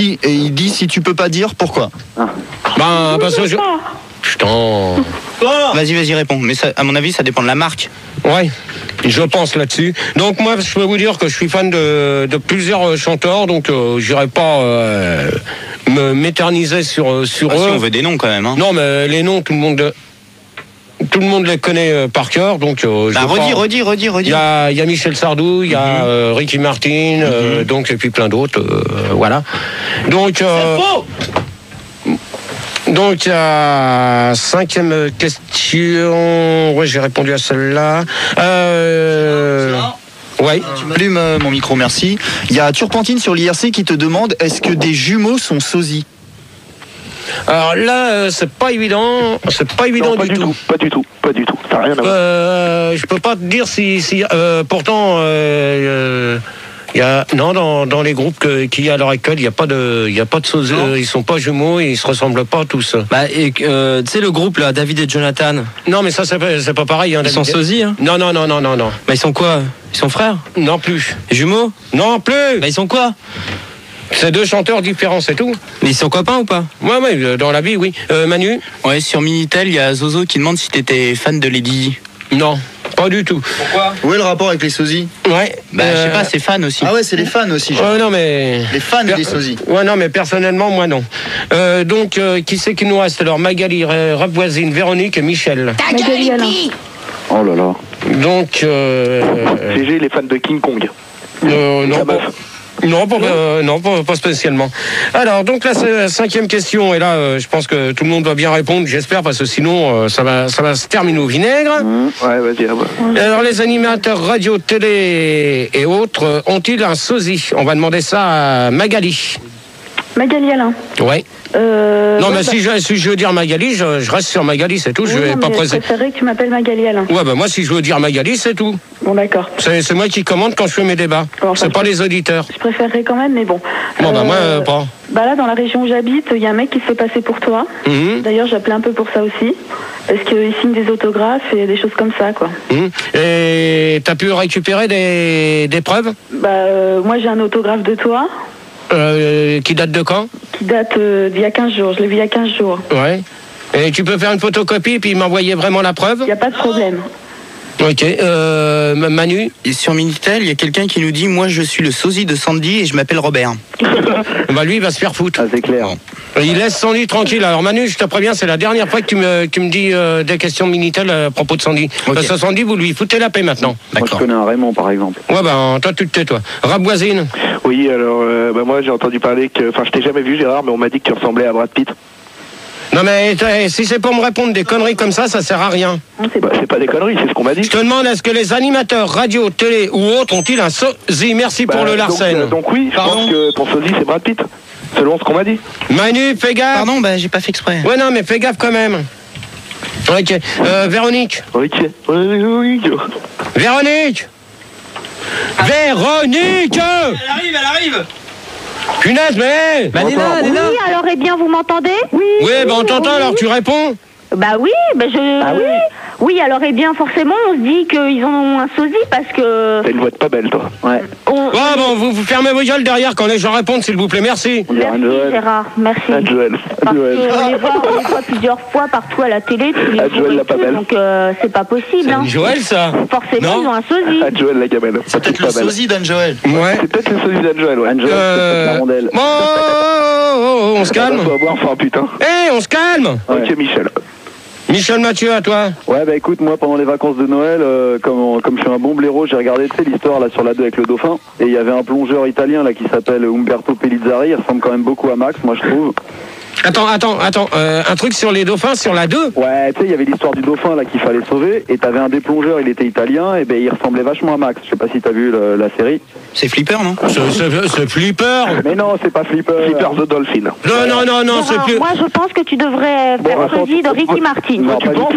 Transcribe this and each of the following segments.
Et il dit si tu peux pas dire pourquoi. Ben, parce que Putain. Vas-y, réponds. Mais ça, à mon avis, ça dépend de la marque. Ouais, je pense là-dessus. Donc moi, je peux vous dire que je suis fan de plusieurs chanteurs, donc j'irai pas m'éterniser sur eux. Si on veut des noms quand même. Hein. Non, mais les noms, tout le monde les connaît par cœur, donc. Redis. Il y a Michel Sardou, il y a Ricky Martin, donc et puis plein d'autres, voilà. Donc. C'est faux. Donc, cinquième question. Ouais, j'ai répondu à celle-là. Ouais. Tu m'allumes mon micro, merci. Il y a Turpentine sur l'IRC qui te demande est-ce que des jumeaux sont sosies? Alors là, c'est pas évident. C'est pas évident non, du tout. Pas du tout. Ça n'a rien à voir. Je peux pas te dire si pourtant. Dans les groupes qu'il y a à l'heure actuelle, il y a pas de sosie, ils sont pas jumeaux, ils se ressemblent pas tous. Bah et tu sais le groupe là, David et Jonathan. Non mais ça c'est pas pareil. Hein, ils sont sosies. Hein. Non. Bah ils sont quoi? Ils sont frères? Non plus. Jumeaux? Non plus. Bah ils sont quoi? C'est deux chanteurs différents, c'est tout. Mais ils sont copains ou pas? Ouais, dans la vie, oui. Manu? Ouais, sur Minitel, il y a Zozo qui demande si t'étais fan de Lady. Non. Pas du tout. Pourquoi? Où est le rapport avec les sosies? Ouais. Bah, je sais pas, c'est fans aussi. Ah ouais, c'est les fans aussi. Non, mais. Les fans des sosies. Ouais, non, mais personnellement, moi, non. Donc, qui c'est qui nous reste? Alors, Magali, Rap Voisine, Véronique et Michel. Magali, Alain. Oh là là. Donc. GG, les fans de King Kong. Non, pas spécialement. Alors, donc la cinquième question, et là, je pense que tout le monde va bien répondre, j'espère, parce que sinon, ça va se terminer au vinaigre. Ouais, vas-y. Alors, les animateurs radio, télé et autres ont-ils un sosie? On va demander ça à Magali. Magali, Alain. Ouais. Non, mais si je veux dire Magali, je reste sur Magali, c'est tout. Oui, je vais pas Je préférerais que tu m'appelles Magali, Alain. Ouais, bah moi, si je veux dire Magali, c'est tout. Bon, d'accord. C'est moi qui commande quand je fais mes débats. Alors, c'est pas les auditeurs. Je préférerais quand même, mais bon. Bon, bah moi, pas. Bah là, dans la région où j'habite, il y a un mec qui se fait passer pour toi. D'ailleurs, j'appelais un peu pour ça aussi. Parce qu'il signe des autographes et des choses comme ça, quoi. Et t'as pu récupérer des preuves? Bah, moi, j'ai un autographe de toi. Qui date de quand? Qui date d'il y a 15 jours. Je l'ai vu il y a 15 jours. Ouais. Et tu peux faire une photocopie et puis m'envoyer vraiment la preuve? Il n'y a pas de problème. Ok. Manu? Et sur Minitel, il y a quelqu'un qui nous dit moi, je suis le sosie de Sandy et je m'appelle Robert. Bah lui, il va se faire foutre. Ah, c'est clair. Il laisse Sandy tranquille. Alors Manu, je te préviens, c'est la dernière fois que tu me dis des questions Minitel à propos de Sandy. Okay. Parce que Sandy, vous lui foutez la paix maintenant. Moi, je connais un Raymond, par exemple. Ouais, ben toi, tu te tais, toi. Rap Voisine? Oui, alors, moi, j'ai entendu parler que... Enfin, je t'ai jamais vu, Gérard, mais on m'a dit que tu ressemblais à Brad Pitt. Non, mais si c'est pour me répondre des conneries comme ça sert à rien. Bah, c'est pas des conneries, c'est ce qu'on m'a dit. Je te demande, est-ce que les animateurs radio, télé ou autres ont-ils un sosie? Merci pour le Larsen. Donc oui, je pense que ton sosie, c'est Brad Pitt. Selon ce qu'on m'a dit. Manu, fais gaffe. Pardon, bah j'ai pas fait exprès. Ouais, non, mais fais gaffe quand même. Ok. Véronique. Ok. Véronique. Véronique. Elle arrive. Punaise, mais... Bah, elle est là. Oui, alors, eh bien, vous m'entendez? Oui, bah on t'entend, alors tu réponds. Bah oui, oui, alors, eh bien, forcément, on se dit qu'ils ont un sosie parce que... T'as une voix de pas belle, toi. Ouais. Bon, vous fermez vos gueules derrière quand les gens répondent, s'il vous plaît, merci. Merci, Gérard, merci. Joël. Parce qu'on les voit plusieurs fois partout à la télé, tous les jours et tout, donc c'est pas possible. C'est Joël, ça? Forcément, ils ont un sosie. Joël, la gamelle. C'est peut-être le sosie d'Anne-Joël. Ouais. C'est peut-être le sosie d'Anne-Joël, ouais. Anne-Joël, c'est la rondelle. On se calme. On va boire, enfin, putain. On se calme. Ok, Michel. Michel Mathieu, à toi. Ouais, bah écoute, moi pendant les vacances de Noël, comme je suis un bon blaireau, j'ai regardé l'histoire là sur la 2 avec le dauphin, et il y avait un plongeur italien là qui s'appelle Umberto Pellizzari, il ressemble quand même beaucoup à Max, moi je trouve. Attends, un truc sur les dauphins, sur la 2? Ouais, tu sais, il y avait l'histoire du dauphin là qu'il fallait sauver, et t'avais un des plongeurs, il était italien, et ben il ressemblait vachement à Max, je sais pas si t'as vu la série. C'est Flipper, non? C'est Flipper. Mais non, c'est pas Flipper. Flipper the Dolphin. Non, c'est plus... Moi, je pense que tu devrais faire sosie de Ricky Martin. Non, tu penses?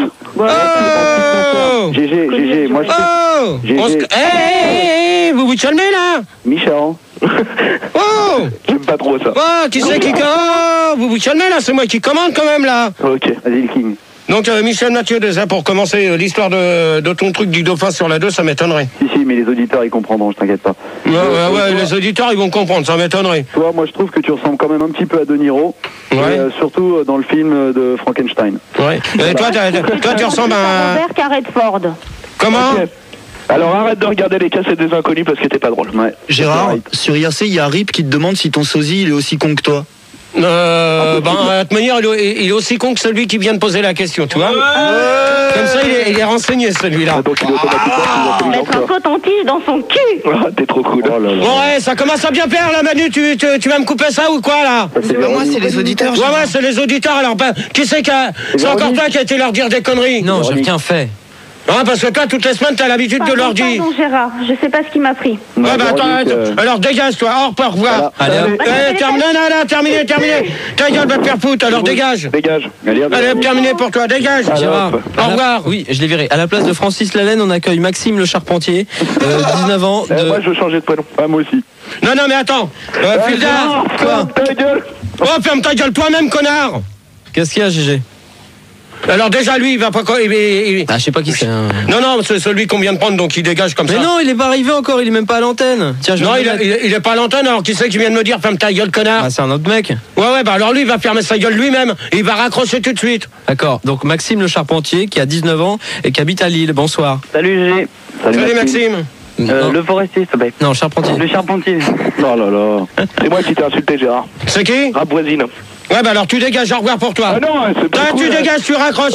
GG, moi je... vous vous calmez là? Michel. J'aime pas trop ça. Qui c'est qui... vous vous calmez là, c'est moi qui commande quand même là. Ok. Vas-y le King. Donc Michel Mathieu, déjà pour commencer l'histoire de ton truc du dauphin sur la 2, ça m'étonnerait. Si, mais les auditeurs ils comprendront, je t'inquiète pas. Ouais, les auditeurs ils vont comprendre, ça m'étonnerait. Toi, moi je trouve que tu ressembles quand même un petit peu à De Niro, et, surtout dans le film de Frankenstein. Ouais. Et toi tu ressembles à Robert Carrett-Ford. Comment okay. Alors arrête de regarder les cassettes des inconnus parce que t'es pas drôle. Ouais. Gérard, sur IRC, il y a Rip qui te demande si ton sosie il est aussi con que toi. de toute manière, il est aussi con que celui qui vient de poser la question, tu vois. Comme ça, il est renseigné, celui-là. Donc il est automatiquement Mettre un coton-tige dans son cul. T'es trop cool. Oh là là. Bon, ouais, ça commence à bien faire, là, Manu. Tu vas me couper ça ou quoi, là? Moi, c'est les auditeurs. Ouais, c'est les auditeurs. Alors, qui c'est c'est encore toi qui a été leur dire des conneries? Non, j'ai rien fait. Ah, parce que toi, toutes les semaines, t'as l'habitude de leur dire. Pardon, Gérard, je sais pas ce qui m'a pris. Ouais, attends, alors dégage, toi. Au revoir. Allez, Terminé. Ta gueule, va te faire foutre, alors dégage. Dégage. Allez, terminé pour toi, dégage. Gérard, au revoir. Oui, je l'ai viré. À la place de Francis Lalanne, on accueille Maxime Le Charpentier, 19 ans. Moi, je veux changer de prénom. Ah, moi aussi. Non, mais attends. Fildar. Quoi? Ta gueule. Oh, ferme ta gueule toi-même, connard. Qu'est-ce qu'il y a, GG? Alors déjà, lui, il va pas... Ah, je sais pas qui c'est. Non, c'est celui qu'on vient de prendre, donc il dégage comme ça. Mais non, il est pas arrivé encore, il est même pas à l'antenne. Tiens, Non, il est pas à l'antenne, alors qui c'est qui vient de me dire ferme ta gueule, connard? Ah, c'est un autre mec. Ouais, alors lui, il va fermer sa gueule lui-même. Et il va raccrocher tout de suite. D'accord, donc Maxime Le Charpentier, qui a 19 ans et qui habite à Lille. Bonsoir. Salut GG. Salut Maxime. Le forestier, s'il te plaît. Non, Charpentier. Le charpentier. Oh là là. C'est moi qui t'ai insulté, Gérard. C'est qui? Rap voisine. Ouais, alors tu dégages, au revoir pour toi. Ah non, c'est pas cool. Tu dégages, tu raccroches.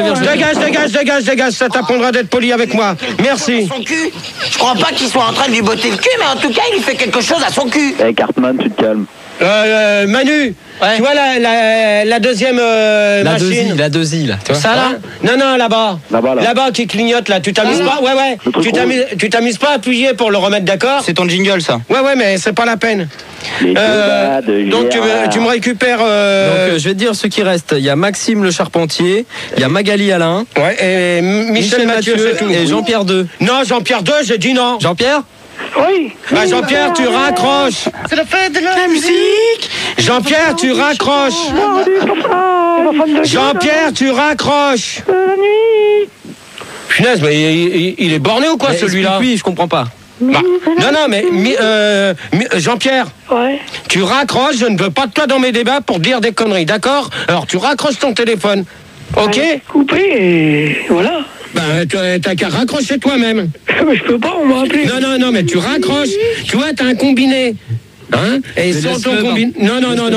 Dégage, ça t'apprendra d'être poli avec moi. Merci. Son cul. Je crois pas qu'il soit en train de lui botter le cul, mais en tout cas, il fait quelque chose à son cul. Eh, Cartman, tu te calmes. Manu, Ouais. tu vois la deuxième machine. La 2i, là. Tu vois Ça là? Non, là-bas. Là-bas qui clignote là. Tu t'amuses pas? Ouais. Tu t'amuses pas à appuyer pour le remettre d'accord? C'est ton jingle, ça. Ouais, mais c'est pas la peine. Donc tu me récupères. Donc je vais te dire ceux qui restent. Il y a Maxime Le Charpentier, il y a Magali Alain, Ouais, et Michel Mathieu, c'est tout. et Jean-Pierre 2. Non, Jean-Pierre 2, j'ai dit non. Jean-Pierre? Oui. Bah Jean-Pierre, tu raccroches. C'est la fête de la musique. Jean-Pierre, tu raccroches. Jean-Pierre, tu raccroches. Punaise, mais il est borné ou quoi, celui-là? Oui, je comprends pas. Bah, non, mais Jean-Pierre, tu raccroches, je ne veux pas de toi dans mes débats pour dire des conneries, d'accord? Alors tu raccroches ton téléphone, ok? Coupé et voilà. Bah t'as qu'à raccrocher toi-même. Mais je peux pas, on m'a appelé. Non, mais tu raccroches, tu vois, t'as un combiné. Hein? Et sans ton combiné. Non.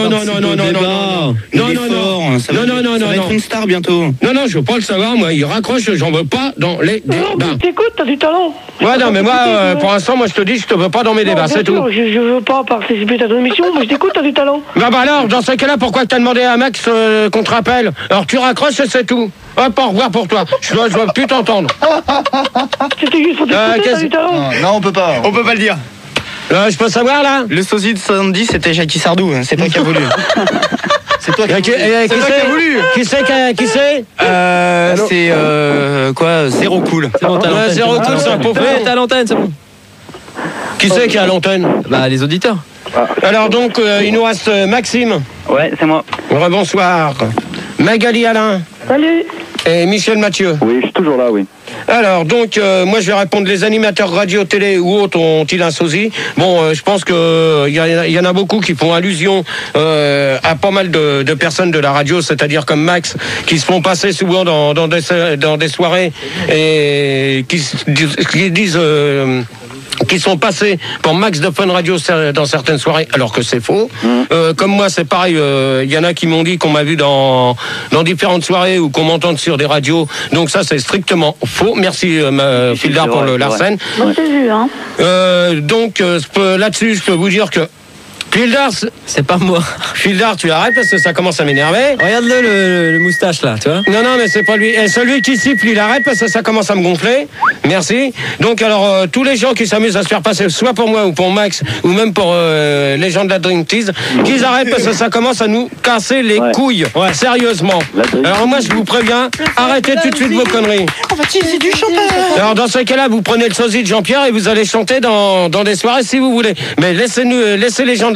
Ça va être une star bientôt. Non, je veux pas le savoir, moi, il raccroche, j'en veux pas dans les débats. Non, t'écoutes, t'as du talent. Ouais, non, mais moi, pour l'instant, moi, je te dis, je te veux pas dans mes débats, c'est tout. Je veux pas participer à ton émission, mais je t'écoute, t'as du talent. Bah alors, dans ce cas-là, pourquoi t'as demandé à Max qu'on te rappelle? Alors tu raccroches et c'est tout. Hop, au revoir pour toi. Je dois plus t'entendre. C'était juste pour t'écouter, t'as du talent. Non, on peut pas. On peut pas le dire. Je peux savoir, là? Le sosie de 70, c'était Jackie Sardou. C'est toi qui as voulu. C'est toi qui as voulu. Qui c'est? C'est quoi? Zéro cool. C'est bon, t'as l'antenne. Zéro cool, c'est un pauvre. T'es à l'antenne, c'est bon. Qui c'est qui est à l'antenne? Bah, les auditeurs. Alors donc, il nous reste Maxime. Ouais, c'est moi. Bonsoir. Magali Alain. Salut. Et Michel Mathieu. Oui, je suis toujours là, oui. Alors, donc, moi, je vais répondre. Les animateurs radio, télé ou autres ont-ils un sosie? Bon, je pense que il y en a beaucoup qui font allusion à pas mal de personnes de la radio, c'est-à-dire comme Max, qui se font passer souvent dans des soirées et qui disent... qui sont passés pour Max de Fun Radio dans certaines soirées, alors que c'est faux. Comme moi, c'est pareil. Il y en a qui m'ont dit qu'on m'a vu dans différentes soirées ou qu'on m'entend sur des radios. Donc ça, c'est strictement faux. Merci, Fildar, pour le Larsen. Moi, j'ai vu, hein. Donc, là-dessus, je peux vous dire que Fildar, c'est pas moi. Fildar, tu arrêtes parce que ça commence à m'énerver. Regarde-le, le moustache là, tu vois. Non, mais c'est pas lui. Et celui qui siffle, il arrête parce que ça commence à me gonfler. Merci. Donc alors, tous les gens qui s'amusent à se faire passer, soit pour moi ou pour Max, ou même pour les gens de la Dream Tease, qu'ils arrêtent parce que ça commence à nous casser les couilles. Ouais. Sérieusement. Alors moi, je vous préviens, arrêtez tout de suite vos conneries. On va utiliser du chanteur. Alors dans ce cas-là, vous prenez le sosie de Jean-Pierre et vous allez chanter dans des soirées si vous voulez. Mais laissez les gens de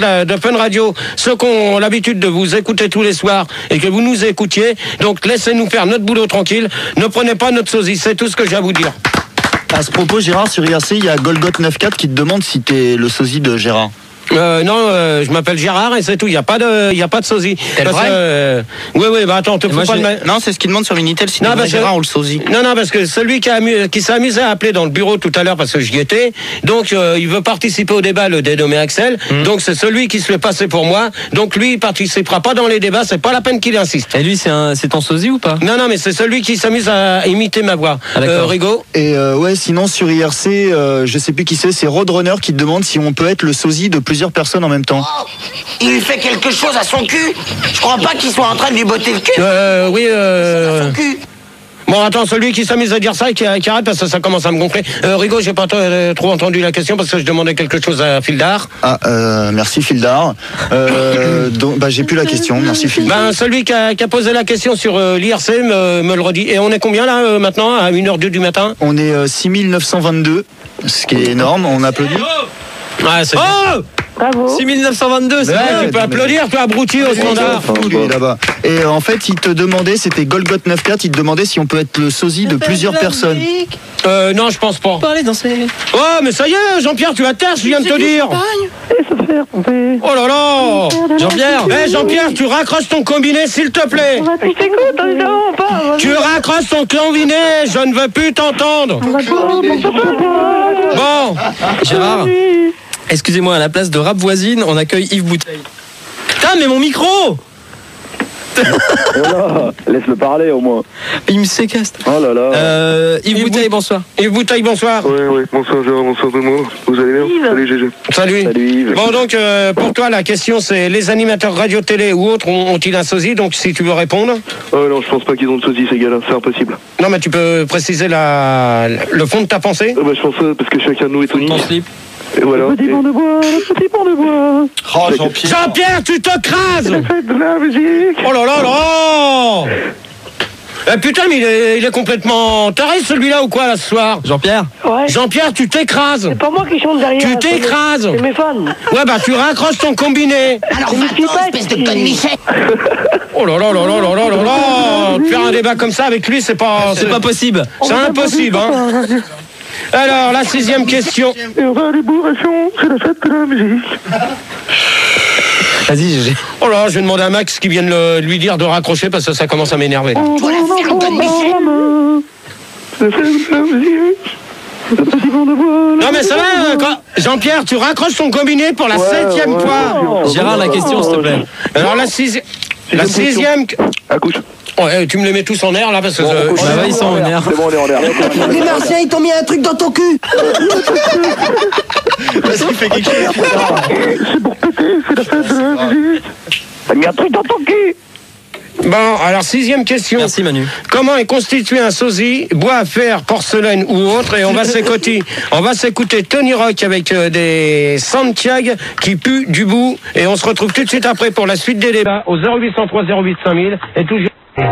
de Fun Radio, ceux qui ont l'habitude de vous écouter tous les soirs et que vous nous écoutiez. Donc laissez-nous faire notre boulot tranquille. Ne prenez pas notre sosie, c'est tout ce que j'ai à vous dire. À ce propos, Gérard, sur IRC, il y a Golgot94 qui te demande si t'es le sosie de Gérard. Non, je m'appelle Gérard et c'est tout. Il y a pas de sosie. C'est vrai. Oui, bah attends, te fous pas de Non, c'est ce qu'il demande sur Minitel, si c'est Gérard ou le sosie. Non, parce que celui qui s'est amusé à appeler dans le bureau tout à l'heure parce que j'y étais, donc il veut participer au débat, le dénommé Axel. Donc c'est celui qui se fait passer pour moi. Donc lui, il participera pas dans les débats. C'est pas la peine qu'il insiste. Et lui, c'est ton sosie ou pas? Non, mais c'est celui qui s'amuse à imiter ma voix. Rigaud. Et ouais, sinon sur IRC, je sais plus qui c'est Roadrunner qui te demande si on peut être le sosie de plusieurs personnes en même temps. Oh, il fait quelque chose à son cul. Je crois pas qu'il soit en train de lui botter le cul. Oui. Son cul. Bon, attends, celui qui s'amuse à dire ça et qui arrête parce que ça commence à me gonfler. Rigaud, j'ai pas trop entendu la question parce que je demandais quelque chose à Fildar. Merci Fildar. Donc, j'ai plus la question. Merci Fildar. Celui qui a posé la question sur l'IRC me le redit. Et on est combien là maintenant à 1h02 du matin? On est 6922, ce qui est énorme. On applaudit. C'est Bravo. 6922, c'est bien. Tu peux applaudir, toi, abruti au standard. Là-bas. Et en fait, il te demandait, c'était Golgot94, il te demandait si on peut être le sosie de plusieurs personnes. Non, je pense pas. Parler dans ces... Oh, mais ça y est, Jean-Pierre, tu as terre, je viens de te dire. Oh là là. Jean-Pierre, tu raccroches ton combiné, s'il te plaît. Tu raccroches ton combiné, je ne veux plus t'entendre. Bon, Gérard, excusez-moi, à la place de Rap Voisine, on accueille Yves Bouteille. Putain, mais mon micro! Voilà, laisse-le parler au moins. Il me séquestre. Oh là là. Yves Bouteille, bonsoir. Yves Bouteille, bonsoir. Oui, bonsoir Gérard, bonsoir tout le monde. Vous allez bien? Salut GG. Salut Yves. Bon, donc, pour toi, la question, c'est les animateurs radio-télé ou autres ont-ils un sosie? Donc, si tu veux répondre. Non, je pense pas qu'ils ont de sosie, ces gars-là, c'est impossible. Non, mais tu peux préciser le fond de ta pensée? Je pense ça parce que chacun de nous est unique. Ton slip. Et voilà. Le petit pont de bois. Oh, Jean-Pierre. Jean-Pierre, tu te crases! Faites de la musique. Oh là là là! Putain, mais il est complètement taré celui-là ou quoi là ce soir? Jean-Pierre? Ouais. Jean-Pierre, tu t'écrases! C'est pas moi qui chante derrière. Tu t'écrases! C'est mes fans. Ouais, tu raccroches ton combiné! Alors va-t'en, espèce de conne Michel. Oh là là là là là là là là! Faire un débat comme ça avec lui, c'est pas possible. C'est impossible, hein! Alors, la 6e question. Et on va à l'ébourration, c'est la fête de la musique. Vas-y, GG. Oh là, je vais demander à Max qui vienne lui dire de raccrocher parce que ça commence à m'énerver. Tu vas la faire, le conne Michel. C'est la fête de la musique. Le petit pont de bois. Non mais ça va, Jean-Pierre, tu raccroches ton combiné pour la 7e fois. Gérard, la question, s'il te plaît. Alors, la 6e... Accouche. Oh, tu me les mets tous en air là parce que ils sont en air. C'est bon, on est en l'air. Les Martiens, ils t'ont mis un truc dans ton cul. Vas-y, fais quelque chose. C'est pour péter, c'est la fête de la musique. T'as mis un truc dans ton cul. Bon, alors 6e question. Merci Manu. Comment est constitué un sosie, bois, fer, porcelaine ou autre? Et on va s'écouter Tony Rock avec des Santiago qui puent du bout. Et on se retrouve tout de suite après pour la suite des débats au 0803 08 5000 et toujours...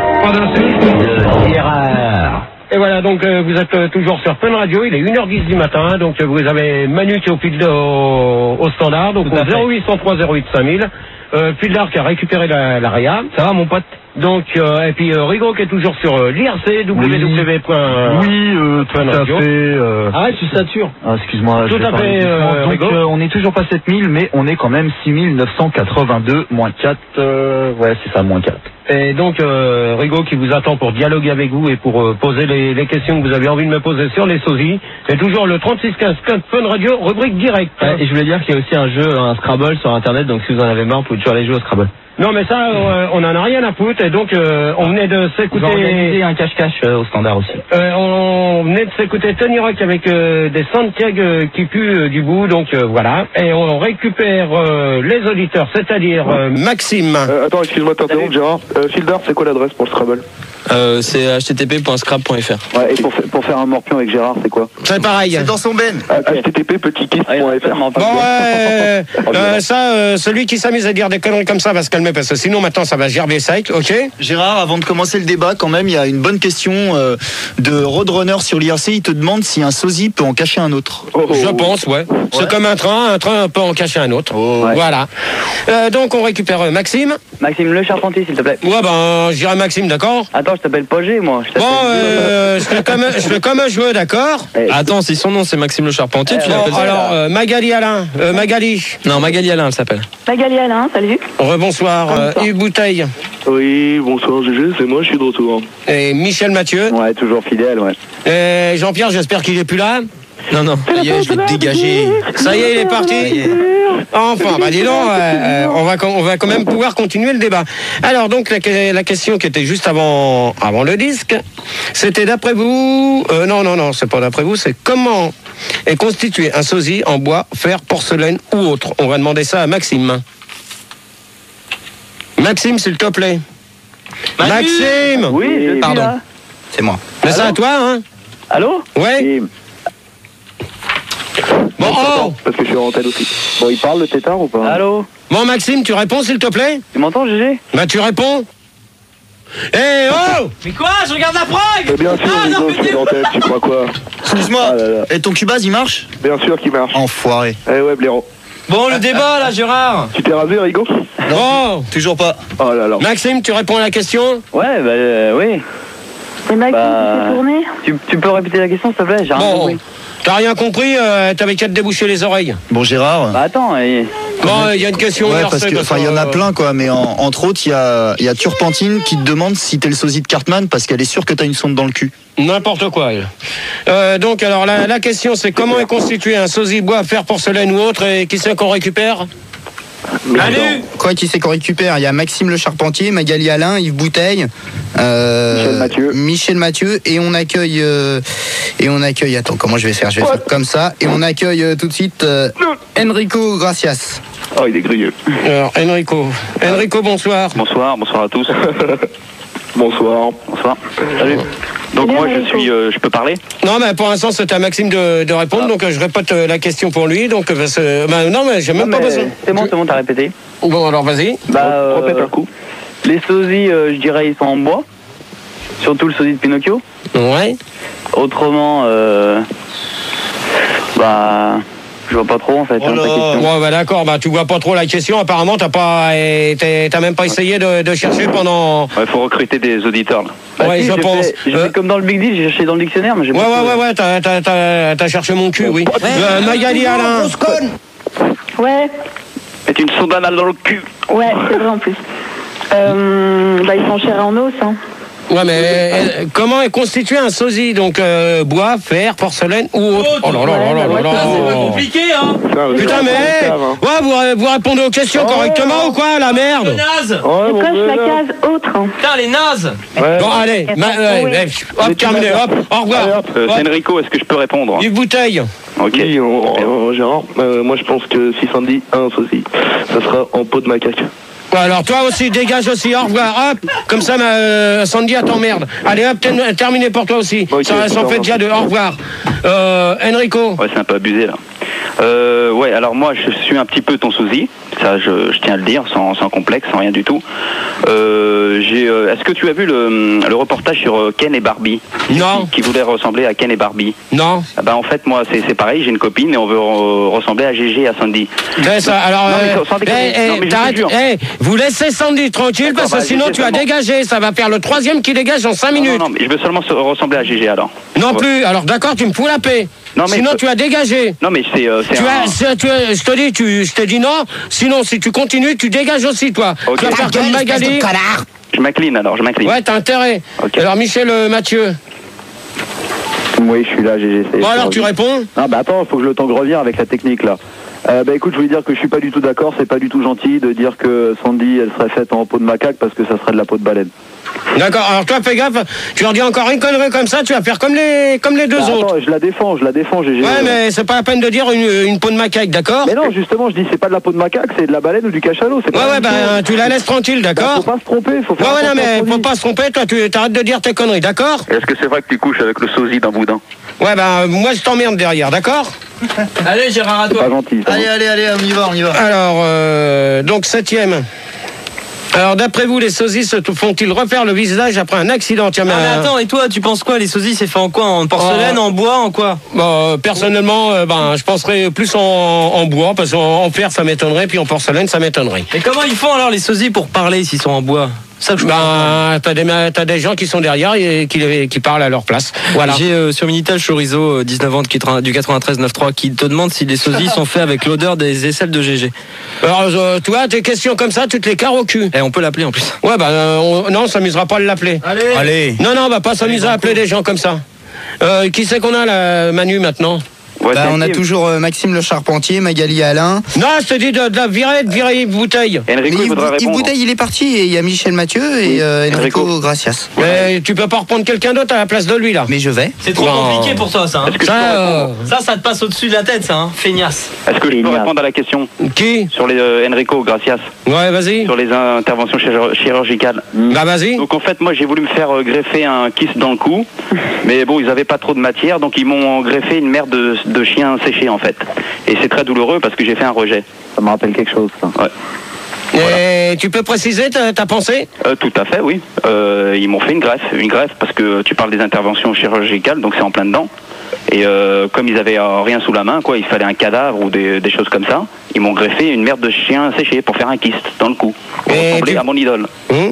Et voilà, donc vous êtes toujours sur Fun Radio, il est 1h10 du matin, donc vous avez Manu qui est au standard, donc au 0803 08 5000. Fildar qui a récupéré la RIA. Ça va mon pote? Donc, et puis Rigaud qui est toujours sur l'IRC, www. Tout à fait. Arrête, tu satures. Excuse-moi. Tout à fait, donc, on n'est toujours pas 7000, mais on est quand même 6982, moins 4. Ouais, c'est ça, moins 4. Et donc, Rigaud qui vous attend pour dialoguer avec vous et pour poser les questions que vous avez envie de me poser sur les sosies. C'est toujours le 3615 Fun Radio, rubrique directe. Ouais, et je voulais dire qu'il y a aussi un jeu, un Scrabble sur Internet, donc si vous en avez marre, vous pouvez toujours aller jouer au Scrabble. Non mais ça, on en a rien à foutre et donc on venait de s'écouter... On va organiser un cache-cache au standard aussi. On venait de s'écouter Tony Rock avec des Santiago qui puent du bout, donc voilà. Et on récupère les auditeurs, c'est-à-dire Maxime. Attends, excuse-moi de t'interrompre Gérard. Fildar, c'est quoi l'adresse pour le Scrabble? C'est http.scrab.fr. Ouais, et pour faire un morpion avec Gérard, c'est quoi? C'est pareil. C'est dans son ben. http://. Bon ouais, celui qui s'amuse à dire des conneries comme ça va se calmer calmer parce que sinon maintenant ça va gerber sec, ok? Gérard, avant de commencer le débat, quand même, il y a une bonne question de Roadrunner sur l'IRC. Il te demande si un sosie peut en cacher un autre. Je pense, ouais. C'est comme un train peut en cacher un autre. Voilà. Donc on récupère Maxime. Maxime Le Charpentier, s'il te plaît. Ouais, ben je dirais Maxime, d'accord? Attends, je t'appelle Pogé, moi. Je fais comme un jeu, d'accord? Attends, si son nom c'est Maxime Le Charpentier, tu l'appelles. Alors, Magali Alain. Magali. Non, Magali Alain, elle s'appelle. Magali Alain, salut. Bonsoir. Yves Bouteille. Oui, bonsoir GG, c'est moi, je suis de retour. Et Michel Mathieu. Ouais, toujours fidèle, ouais. Et Jean-Pierre, j'espère qu'il est plus là. Non. Ça y est, je vais te dégager. Ça y est, il est parti. Enfin, bah dis donc, on va quand même pouvoir continuer le débat. Alors donc la question qui était juste avant le disque, c'était d'après vous. Non, c'est pas d'après vous, c'est comment est constitué un sosie en bois, fer, porcelaine ou autre. On va demander ça à Maxime. Maxime, s'il te plaît. Maxime. Oui, pardon. C'est moi. Mais c'est à toi, hein? Allô? Ouais. Bon, parce que je suis en antenne aussi. Bon, il parle le tétard ou pas? Allô? Bon, Maxime, tu réponds, s'il te plaît? Tu m'entends, GG? Bah, tu réponds. Eh oh! Mais quoi? Je regarde la prog! Bien sûr, Rigo, je suis en antenne, tu crois quoi? Excuse-moi, et ton Cubase, il marche? Bien sûr qu'il marche. Enfoiré. Eh ouais, blaireau. Bon, le débat là, Gérard. Tu t'es rasé, Rigo? Non, toujours pas. Oh là là. Maxime, tu réponds à la question? Ouais, oui. Et Maxime, tu t'es tourné? Tu peux répéter la question, s'il te plaît? J'ai rien compris. T'as rien compris? T'avais qu'à te déboucher les oreilles. Bon, Gérard. Bah attends, bon, il y a une question. Ouais, parce que, enfin, il y en a plein, quoi, mais entre autres, il y a Turpentine qui te demande si t'es le sosie de Cartman parce qu'elle est sûre que t'as une sonde dans le cul. N'importe quoi, elle. Donc, alors, la question, c'est comment est constitué un sosie bois, fer, porcelaine ou autre, et qui c'est qu'on récupère? Salut. Quoi, qui c'est qu'on récupère? Il y a Maxime Le Charpentier, Magali Alain, Yves Bouteille, Michel Mathieu, et on accueille, attends, comment je vais faire? Je vais faire comme ça, et on accueille tout de suite Enrico Gracias. Oh, il est grilleux. Alors, Enrico, bonsoir. Bonsoir à tous. Bonsoir. Salut. Donc moi je peux parler? Non, mais pour l'instant c'est à Maxime de répondre, donc je répète la question pour lui. Donc non, mais j'ai même pas besoin. C'est bon, t'as répété. Bon, alors vas-y. Répète un coup. Les sosies, je dirais, ils sont en bois. Surtout le sosie de Pinocchio. Ouais. Autrement, je vois pas trop en fait. Ta question. Ouais, bah d'accord, tu vois pas trop la question. Apparemment, t'as même pas essayé de chercher pendant. Ouais, faut recruter des auditeurs là. Ouais, je pense. Comme dans le Big Deal, j'ai cherché dans le dictionnaire, mais j'ai Ouais, t'as cherché mon cul, oui. Magali Alain. Ouais. C'est une sonde anale dans le cul. Ouais, c'est vrai en plus. Ils sont chers en os, hein. Ouais, mais comment est constitué un sosie? Donc bois, fer, porcelaine ou autre? Oh là là. C'est pas compliqué, hein. Putain, mais vous répondez aux questions correctement ou quoi, la merde? Le naze. Et coche la case autre. Putain, les nazes. Bon, allez, hop, terminé, hop, au revoir. C'est Enrico, est-ce que je peux répondre? Yves Bouteille. Ok. Oui, Gérard, moi je pense que si Sandy a un sosie, ça sera en peau de macaque. Ouais, alors toi aussi, dégage aussi, au revoir, hop, comme ça Sandy t'emmerde. Allez hop, terminé pour toi aussi. Okay, ça en fait déjà deux, au revoir. Enrico. Ouais, c'est un peu abusé là. Ouais, alors moi je suis un petit peu ton sosie, ça je tiens à le dire, sans complexe, sans rien du tout. Est-ce que tu as vu le reportage sur Ken et Barbie? Non. Qui voulait ressembler à Ken et Barbie? Non. En fait moi c'est pareil, j'ai une copine et on veut ressembler à Gégé et à Sandy. Alors, vous laissez Sandy tranquille parce que sinon tu as dégagé, ça va faire le troisième qui dégage en 5 minutes. Non, mais je veux seulement ressembler à Gégé alors. Non plus, alors d'accord, tu me fous la paix. Non, mais sinon tu as dégagé. Non mais je te dis non. Sinon si tu continues, tu dégages aussi toi. Okay. Tu vas faire comme Magali. Je m'incline alors, Ouais, t'as intérêt. Okay. Alors Michel Mathieu. Oui, je suis là, j'ai essayé. Bon alors tu réponds? Non, attends, faut que le temps que je revienne avec la technique là. Écoute, je voulais dire que je suis pas du tout d'accord, c'est pas du tout gentil de dire que Sandy elle serait faite en peau de macaque parce que ça serait de la peau de baleine. D'accord, alors toi fais gaffe, tu leur dis encore une connerie comme ça, tu vas faire comme les deux autres. Je la défends, j'ai. Ouais, mais c'est pas la peine de dire une peau de macaque, d'accord? Mais non, justement, je dis c'est pas de la peau de macaque, c'est de la baleine ou du cachalot. Tu la laisses tranquille, d'accord? Faut pas se tromper, faut faire non, mais faut pas se tromper, toi tu arrêtes de dire tes conneries, d'accord? Est-ce que c'est vrai que tu couches avec le sosie d'un boudin? Ouais, moi je t'emmerde derrière, d'accord? Allez Gérard, à toi. Pas gentil. Allez, on y va. Alors, donc 7ème. Alors, d'après vous, les sosies se font-ils refaire le visage après un accident? Tiens, mais attends, et toi, tu penses quoi? Les sosies, c'est fait en quoi? En porcelaine, en bois, en quoi? Personnellement, je penserais plus en bois, parce qu'en fer, ça m'étonnerait, puis en porcelaine, ça m'étonnerait. Mais comment ils font alors, les sosies, pour parler s'ils sont en bois? Ça, t'as des gens qui sont derrière et qui parlent à leur place. Voilà. J'ai sur Minitel Chorizo, 19 ans du 93-9-3, qui te demande si les sosies sont faits avec l'odeur des aisselles de GG. Alors, toi, tes questions comme ça, tu te les carres au cul. Et on peut l'appeler en plus. Ouais, non, on s'amusera pas à l'appeler. Allez. Non, on va pas s'amuser à appeler des gens comme ça. Qui c'est qu'on a là, Manu, maintenant? On a toujours Maxime Le Charpentier, Magali Alain. Non, je te dis de la virer Yves Bouteille. Enrico, Yves Bouteille, il est parti et il y a Michel Mathieu et Enrico Gracias. Mais tu peux pas reprendre quelqu'un d'autre à la place de lui là. Mais je vais. C'est trop compliqué pour toi, ça. Ça te passe au-dessus de la tête, ça, hein. Feignasse. Est-ce que je peux répondre à la question? Qui? Sur les Enrico Gracias. Ouais, vas-y. Sur les interventions chirurgicales. Bah vas-y. Donc en fait, moi j'ai voulu me faire greffer un kyste dans le cou, mais bon, ils avaient pas trop de matière, donc ils m'ont greffé une merde de chien séché en fait. Et c'est très douloureux parce que j'ai fait un rejet. Ça me rappelle quelque chose, ça. Ouais. Et tu peux préciser ta pensée? Tout à fait, oui. Ils m'ont fait une greffe parce que tu parles des interventions chirurgicales, donc c'est en plein dedans. Et comme ils avaient rien sous la main, quoi, il fallait un cadavre ou des choses comme ça. Ils m'ont greffé une merde de chien séché pour faire un kyste dans le cou, pour ressembler à mon idole.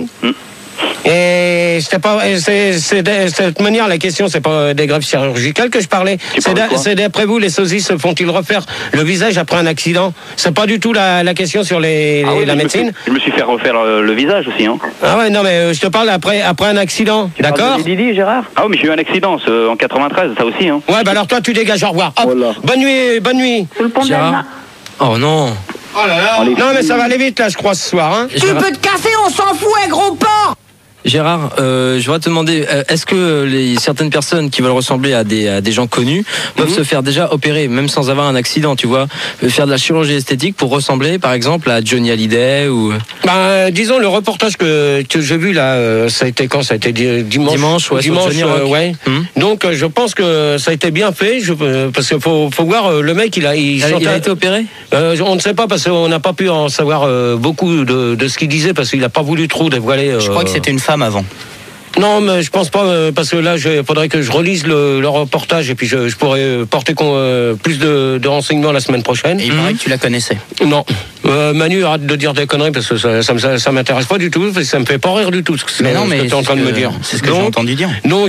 Et c'est de cette manière, la question, c'est pas des greffes chirurgicales que je parlais. C'est d'après vous, les sosies se font-ils refaire le visage après un accident? C'est pas du tout la question sur la médecine. Je me suis fait refaire le visage aussi. Hein. Ah ouais, non, mais je te parle après un accident. D'accord? Didi, Gérard? Ah oui, mais j'ai eu un accident en 93, ça aussi. Hein. Ouais, alors toi, tu dégages, au revoir. Hop, voilà. Bonne nuit. Sous le pont de Gérard. Oh non. Oh là là. Non, mais ça va aller vite, là, je crois, ce soir. Hein. Tu peux te casser, on s'en fout, un gros porc. Gérard, je voudrais te demander, est-ce que certaines personnes qui veulent ressembler à des gens connus peuvent se faire déjà opérer, même sans avoir un accident, tu vois, faire de la chirurgie esthétique pour ressembler, par exemple, à Johnny Hallyday ou... disons, le reportage que j'ai vu là, ça a été quand? Ça a été dimanche, ouais. Donc, je pense que ça a été bien fait, parce qu'il faut voir, le mec, il a été opéré? On ne sait pas, parce qu'on n'a pas pu en savoir beaucoup de ce qu'il disait, parce qu'il n'a pas voulu trop dévoiler... Je crois que c'était une femme avant. Non, mais je pense pas, parce que là, il faudrait que je relise le reportage et puis je pourrais porter plus de renseignements la semaine prochaine. Et il paraît que tu la connaissais. Non. Manu, arrête de dire des conneries parce que ça m'intéresse pas du tout, ça me fait pas rire du tout ce que tu es en train de me dire. C'est ce que j'ai entendu dire. Donc,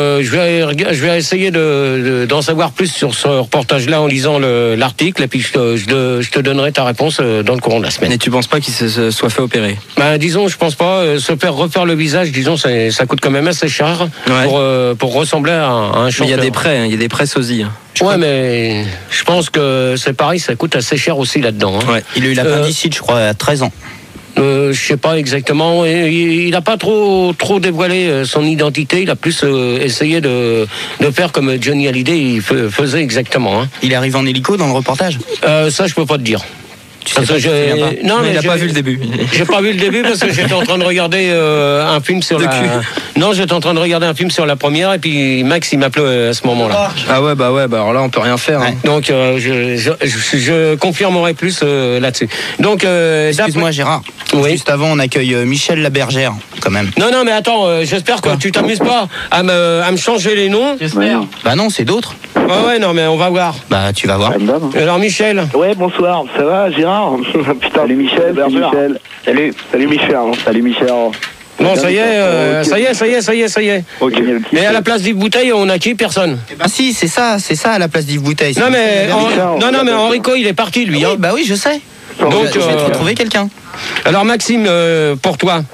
je vais essayer d'en savoir plus sur ce reportage-là en lisant l'article et puis je te donnerai ta réponse dans le courant de la semaine. Et tu penses pas qu'il se soit fait opérer? Disons, je pense pas. Se faire refaire le visage, disons, ça coûte quand même assez cher pour ressembler à un chanteur. Il y a des prêts, il y a des prêts sosies. Ouais, mais je pense que c'est pareil, ça coûte assez cher aussi là-dedans. Hein. Ouais. Il a eu l'appendicite, je crois, à 13 ans. Je sais pas exactement. Il n'a pas trop dévoilé son identité. Il a plus essayé de faire comme Johnny Hallyday il faisait exactement. Hein. Il est arrivé en hélico dans le reportage? Ça, je peux pas te dire. Parce que non, mais il n'a pas vu le début. J'ai pas vu le début parce que j'étais en train de regarder un film sur Non, j'étais en train de regarder un film sur la première et puis Max il m'appelait à ce moment-là. Ah ouais, alors là on peut rien faire. Hein. Donc je confirmerai plus là-dessus. Donc excuse-moi Gérard. Oui. Juste avant on accueille Michel Labergère quand même. Non, mais attends, j'espère que tu t'amuses pas à me changer les noms. J'espère. Bah non, c'est d'autres. Ouais, non, mais on va voir. Bah tu vas voir. Alors Michel. Ouais, bonsoir, ça va Gérard? Putain, salut Michel, Salut Michel. Salut Michel. Bon, ça y est. Okay. Et à la place d'Yves Bouteille, on a qui? Personne. Ah si, c'est ça à la place d'Yves Bouteille. Non mais Enrico, il est parti lui. Oui, hein. Bah oui, je sais. Donc je vais te retrouver quelqu'un. Alors Maxime, pour toi.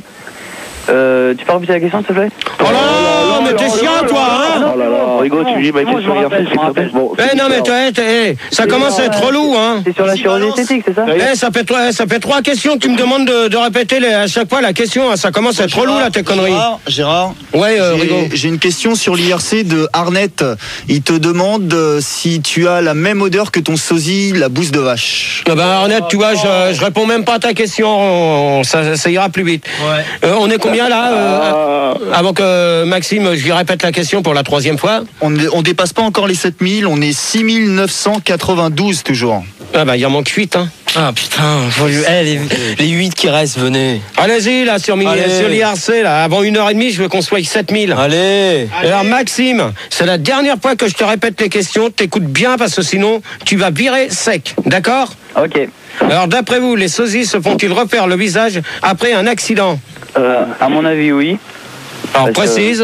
Tu peux répéter la question, s'il te plaît? Oh là là, mais t'es chiant, toi, hein? Oh là là, Rigo, tu dis ma question, bon. Non, mais ça commence à être relou, hein? C'est sur la chirurgie esthétique, c'est ça? Ça fait 3 questions que tu me demandes de répéter à chaque fois la question. Ça commence à être relou, là, tes conneries. Gérard. Ouais, Rigo. J'ai une question sur l'IRC de Arnett. Il te demande si tu as la même odeur que ton sosie, la bouse de vache. Arnett, tu vois, je réponds même pas à ta question. Ça ira plus vite. Ouais. On est combien là avant que Maxime, je lui répète la question pour la 3e fois. On dépasse pas encore les 7000, on est 6992 toujours. Ah bah il y en manque 8 hein. Ah putain, les 8 qui restent, venez. Allez-y là sur l'IRC là, avant 1h30 je veux qu'on soit 7000. Allez. Alors Maxime, c'est la dernière fois que je te répète les questions, t'écoutes bien parce que sinon tu vas virer sec, d'accord? Ok. Alors d'après vous, les sosies se font-ils refaire le visage après un accident? À mon avis oui. Alors précise.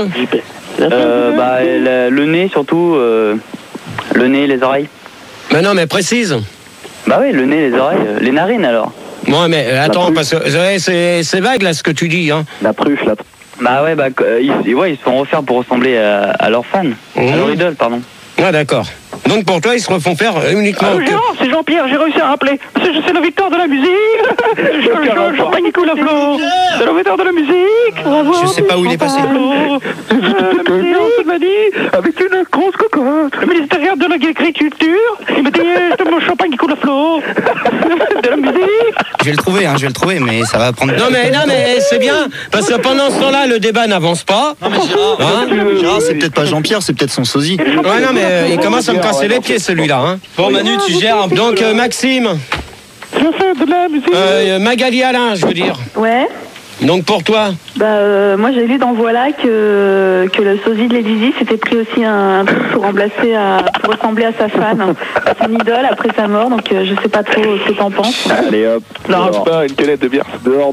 Le nez surtout, le nez et les oreilles. Mais non mais précise. Bah oui, le nez, les oreilles, les narines alors. Bon mais attends, parce que c'est vague là ce que tu dis hein. La pruche, là. Bah ouais, ils se font refaire pour ressembler à leurs fans, à leur idole, pardon. Ah d'accord. Donc pour toi, ils se refont faire uniquement... Gérard, c'est Jean-Pierre, j'ai réussi à rappeler. C'est la victoire de la musique. Champagne qui coule à flot. C'est la victoire de la musique. Bravo. Je sais pas où il est passé. La musique, m'a dit, avec une grosse cocotte. Le ministère de l'agriculture, il m'a dit, mon champagne qui coule à flot. De la musique. Je vais le trouver, mais ça va prendre... Non mais c'est bien, parce que pendant ce temps-là, le débat n'avance pas. Non mais Gérard, c'est peut-être pas Jean-Pierre, c'est peut-être son sosie. Ouais, non mais il commence à me casser les pieds celui-là. Hein. Bon Manu, tu gères un peu. Donc Maxime. Je fais de la musique. Magali Alain, je veux dire. Ouais. Donc pour toi? Moi j'ai lu dans Voilà que le sosie de Lady s'était pris aussi un truc pour pour ressembler à sa fan, à son idole après sa mort, donc je sais pas trop ce que t'en penses. Allez hop, N'arrache pas une canette de bière. dehors.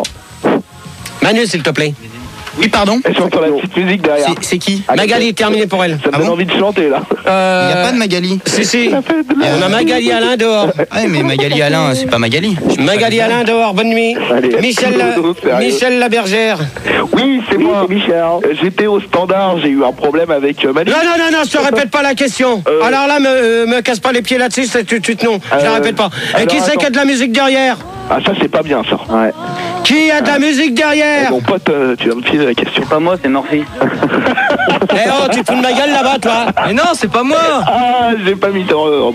Manu, s'il te plaît. Oui, pardon. Et sur la petite musique derrière. C'est qui? Magali, terminé pour elle. Ça me donne envie de chanter là. Il n'y a pas de Magali. Si. On a Magali Alain dehors. Ouais, mais Magali Alain, c'est pas Magali. Magali Alain dehors, bonne nuit. Allez. Michel Labergère. Oui, c'est moi. Michel. J'étais au standard, j'ai eu un problème avec Manu. Non, je te répète pas la question. Alors là, me casse pas les pieds là-dessus, c'est tout de suite non. Je la répète pas. Et qui c'est qui a de la musique derrière? Ah, ça c'est pas bien ça. Ouais. Qui a de la musique derrière? Mon pote, tu vas me filer la question. C'est pas moi, c'est Murphy. Eh oh, tu te fous de ma gueule là-bas, toi? Mais non, c'est pas moi. Ah, j'ai pas mis bon.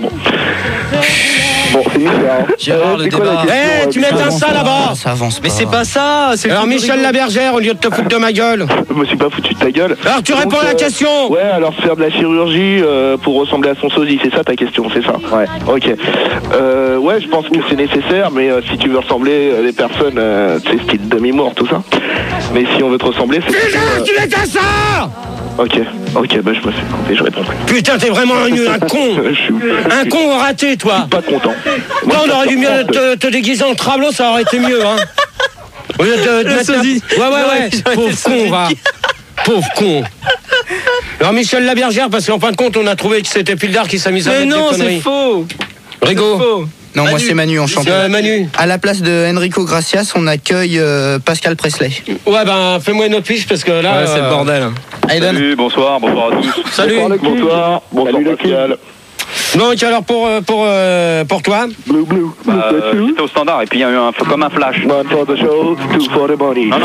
Bon, c'est Michel. Gérard, le débat. Eh, tu m'éteins ça là-bas. Ça avance pas. Mais c'est pas ça. Alors Michel Labergère, au lieu de te foutre de ma gueule. Je me suis pas foutu de ta gueule. Alors tu réponds à la question. Ouais, alors faire de la chirurgie pour ressembler à son sosie, c'est ça ta question, c'est ça? Ouais. Ok. Ouais, je pense que c'est nécessaire, mais si tu veux ressembler à des personnes, c'est style demi-mort, tout ça. Mais si on veut te ressembler, c'est... Putain, tu m'éteins ça. Ok, bah je me suis trompé, je réponds plus. Putain, t'es vraiment un con. Un con raté, toi. Pas content. Moi, on aurait dû mieux te déguiser en travelot, ça aurait été mieux, hein. Au lieu de mettre sosie. Ouais. Pauvre con, va. Pauvre con. Alors Michel Labergère, parce qu'en fin de compte, on a trouvé que c'était Pildar qui s'amusait à Mais mettre non, des conneries. c'est faux. Rigaud. Non, moi c'est Manu, enchanté. Manu. À la place de Enrico Gracias, on accueille Pascal Presley. Ouais, ben fais-moi une autre fiche parce que là. Ouais, c'est le bordel. Aiden. Salut, bonsoir à tous. Salut. Bonsoir Pascal. Donc alors pour toi. Blue. J'étais au standard et puis il y a eu comme un flash. One for the show, two for the money. Non,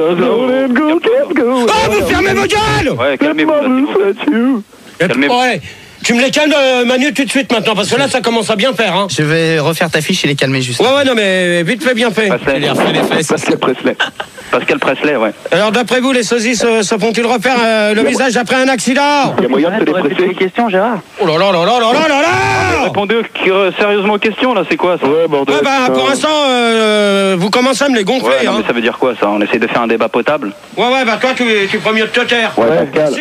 Oh, vous fermez vos gueules. Ouais, calmez-vous. Calmez-vous. Ouais. Tu me les calmes, Manu, tout de suite maintenant, parce que là, ça commence à bien faire. Hein. Je vais refaire ta fiche et les calmer juste. Ouais, non, mais vite fait, bien fait. Pascal Presley, ouais. Alors, d'après vous, les sosies se font-ils refaire le visage après un accident? Il y a moyen de te les presser. Des questions, Gérard. Oh là là. Répondez sérieusement aux questions, là, c'est quoi ça? Ouais, bordel. Ouais, bah, pour l'instant, vous commencez à me les gonfler. Ouais, non, mais ça veut dire quoi, ça? On essaie de faire un débat potable. Ouais, bah, toi, tu prends mieux de te taire. Ouais, Pascal.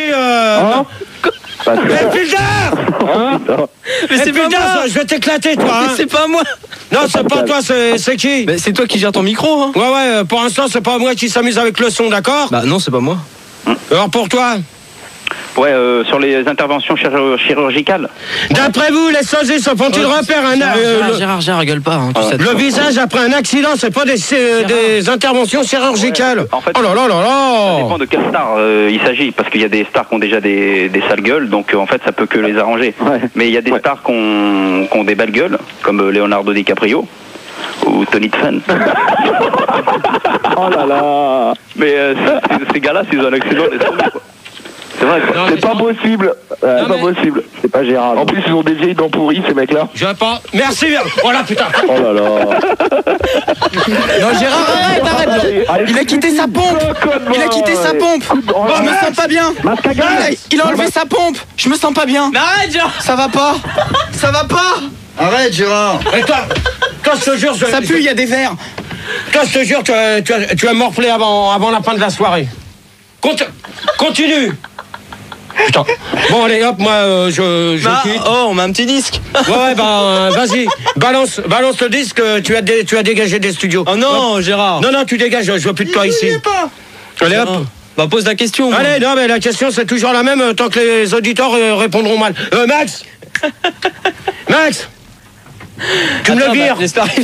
Mais Pildar! Mais c'est pas moi. Je vais t'éclater, toi. Hein. Mais c'est pas moi. Non, c'est pas toi, c'est qui? Mais c'est toi qui gères ton micro. Hein. Ouais, pour l'instant, c'est pas moi qui s'amuse avec le son, d'accord? Bah non, c'est pas moi. Alors pour toi? Ouais, sur les interventions chirurgicales. D'après vous, les sosies se font-ils refaire Gérard, rigole pas. Hein, le visage après un accident, c'est pas des interventions chirurgicales. Ouais, en fait, oh là là. Ça dépend de quelle star il s'agit, parce qu'il y a des stars qui ont déjà des sales gueules, donc en fait ça peut que les arranger. Ouais. Mais il y a des stars qui ont des belles gueules, comme Leonardo DiCaprio ou Tony Tfen. Oh là là. Mais ces gars-là, s'ils ont un accident, les zombies, quoi. C'est vrai, quoi. C'est pas possible. C'est pas possible. C'est pas Gérard. En plus, ils ont des vieilles dents pourries, ces mecs-là. Je vais pas. Merci. Oh là, putain. Oh là là. Non, Gérard, arrête. Il a quitté sa pompe. Je me sens pas bien. Il a enlevé sa pompe. Je me sens pas bien. Mais arrête, Gérard. Ça va pas. Arrête, Gérard. Et toi, je te jure... Ça pue, il y a des verres. Toi, je te jure, tu vas morfler avant la fin de la soirée. Continue. Putain. Bon, allez, hop, moi, je quitte. Oh, on met un petit disque. Ouais, vas-y, balance le disque, tu as dégagé des studios. Oh non, Gérard. Non, tu dégages, je veux plus de toi ici. Allez, hop. Bah, pose la question. Allez, non, mais la question, c'est toujours la même, tant que les auditeurs répondront mal. Max tu me le vires. Laisse arriver.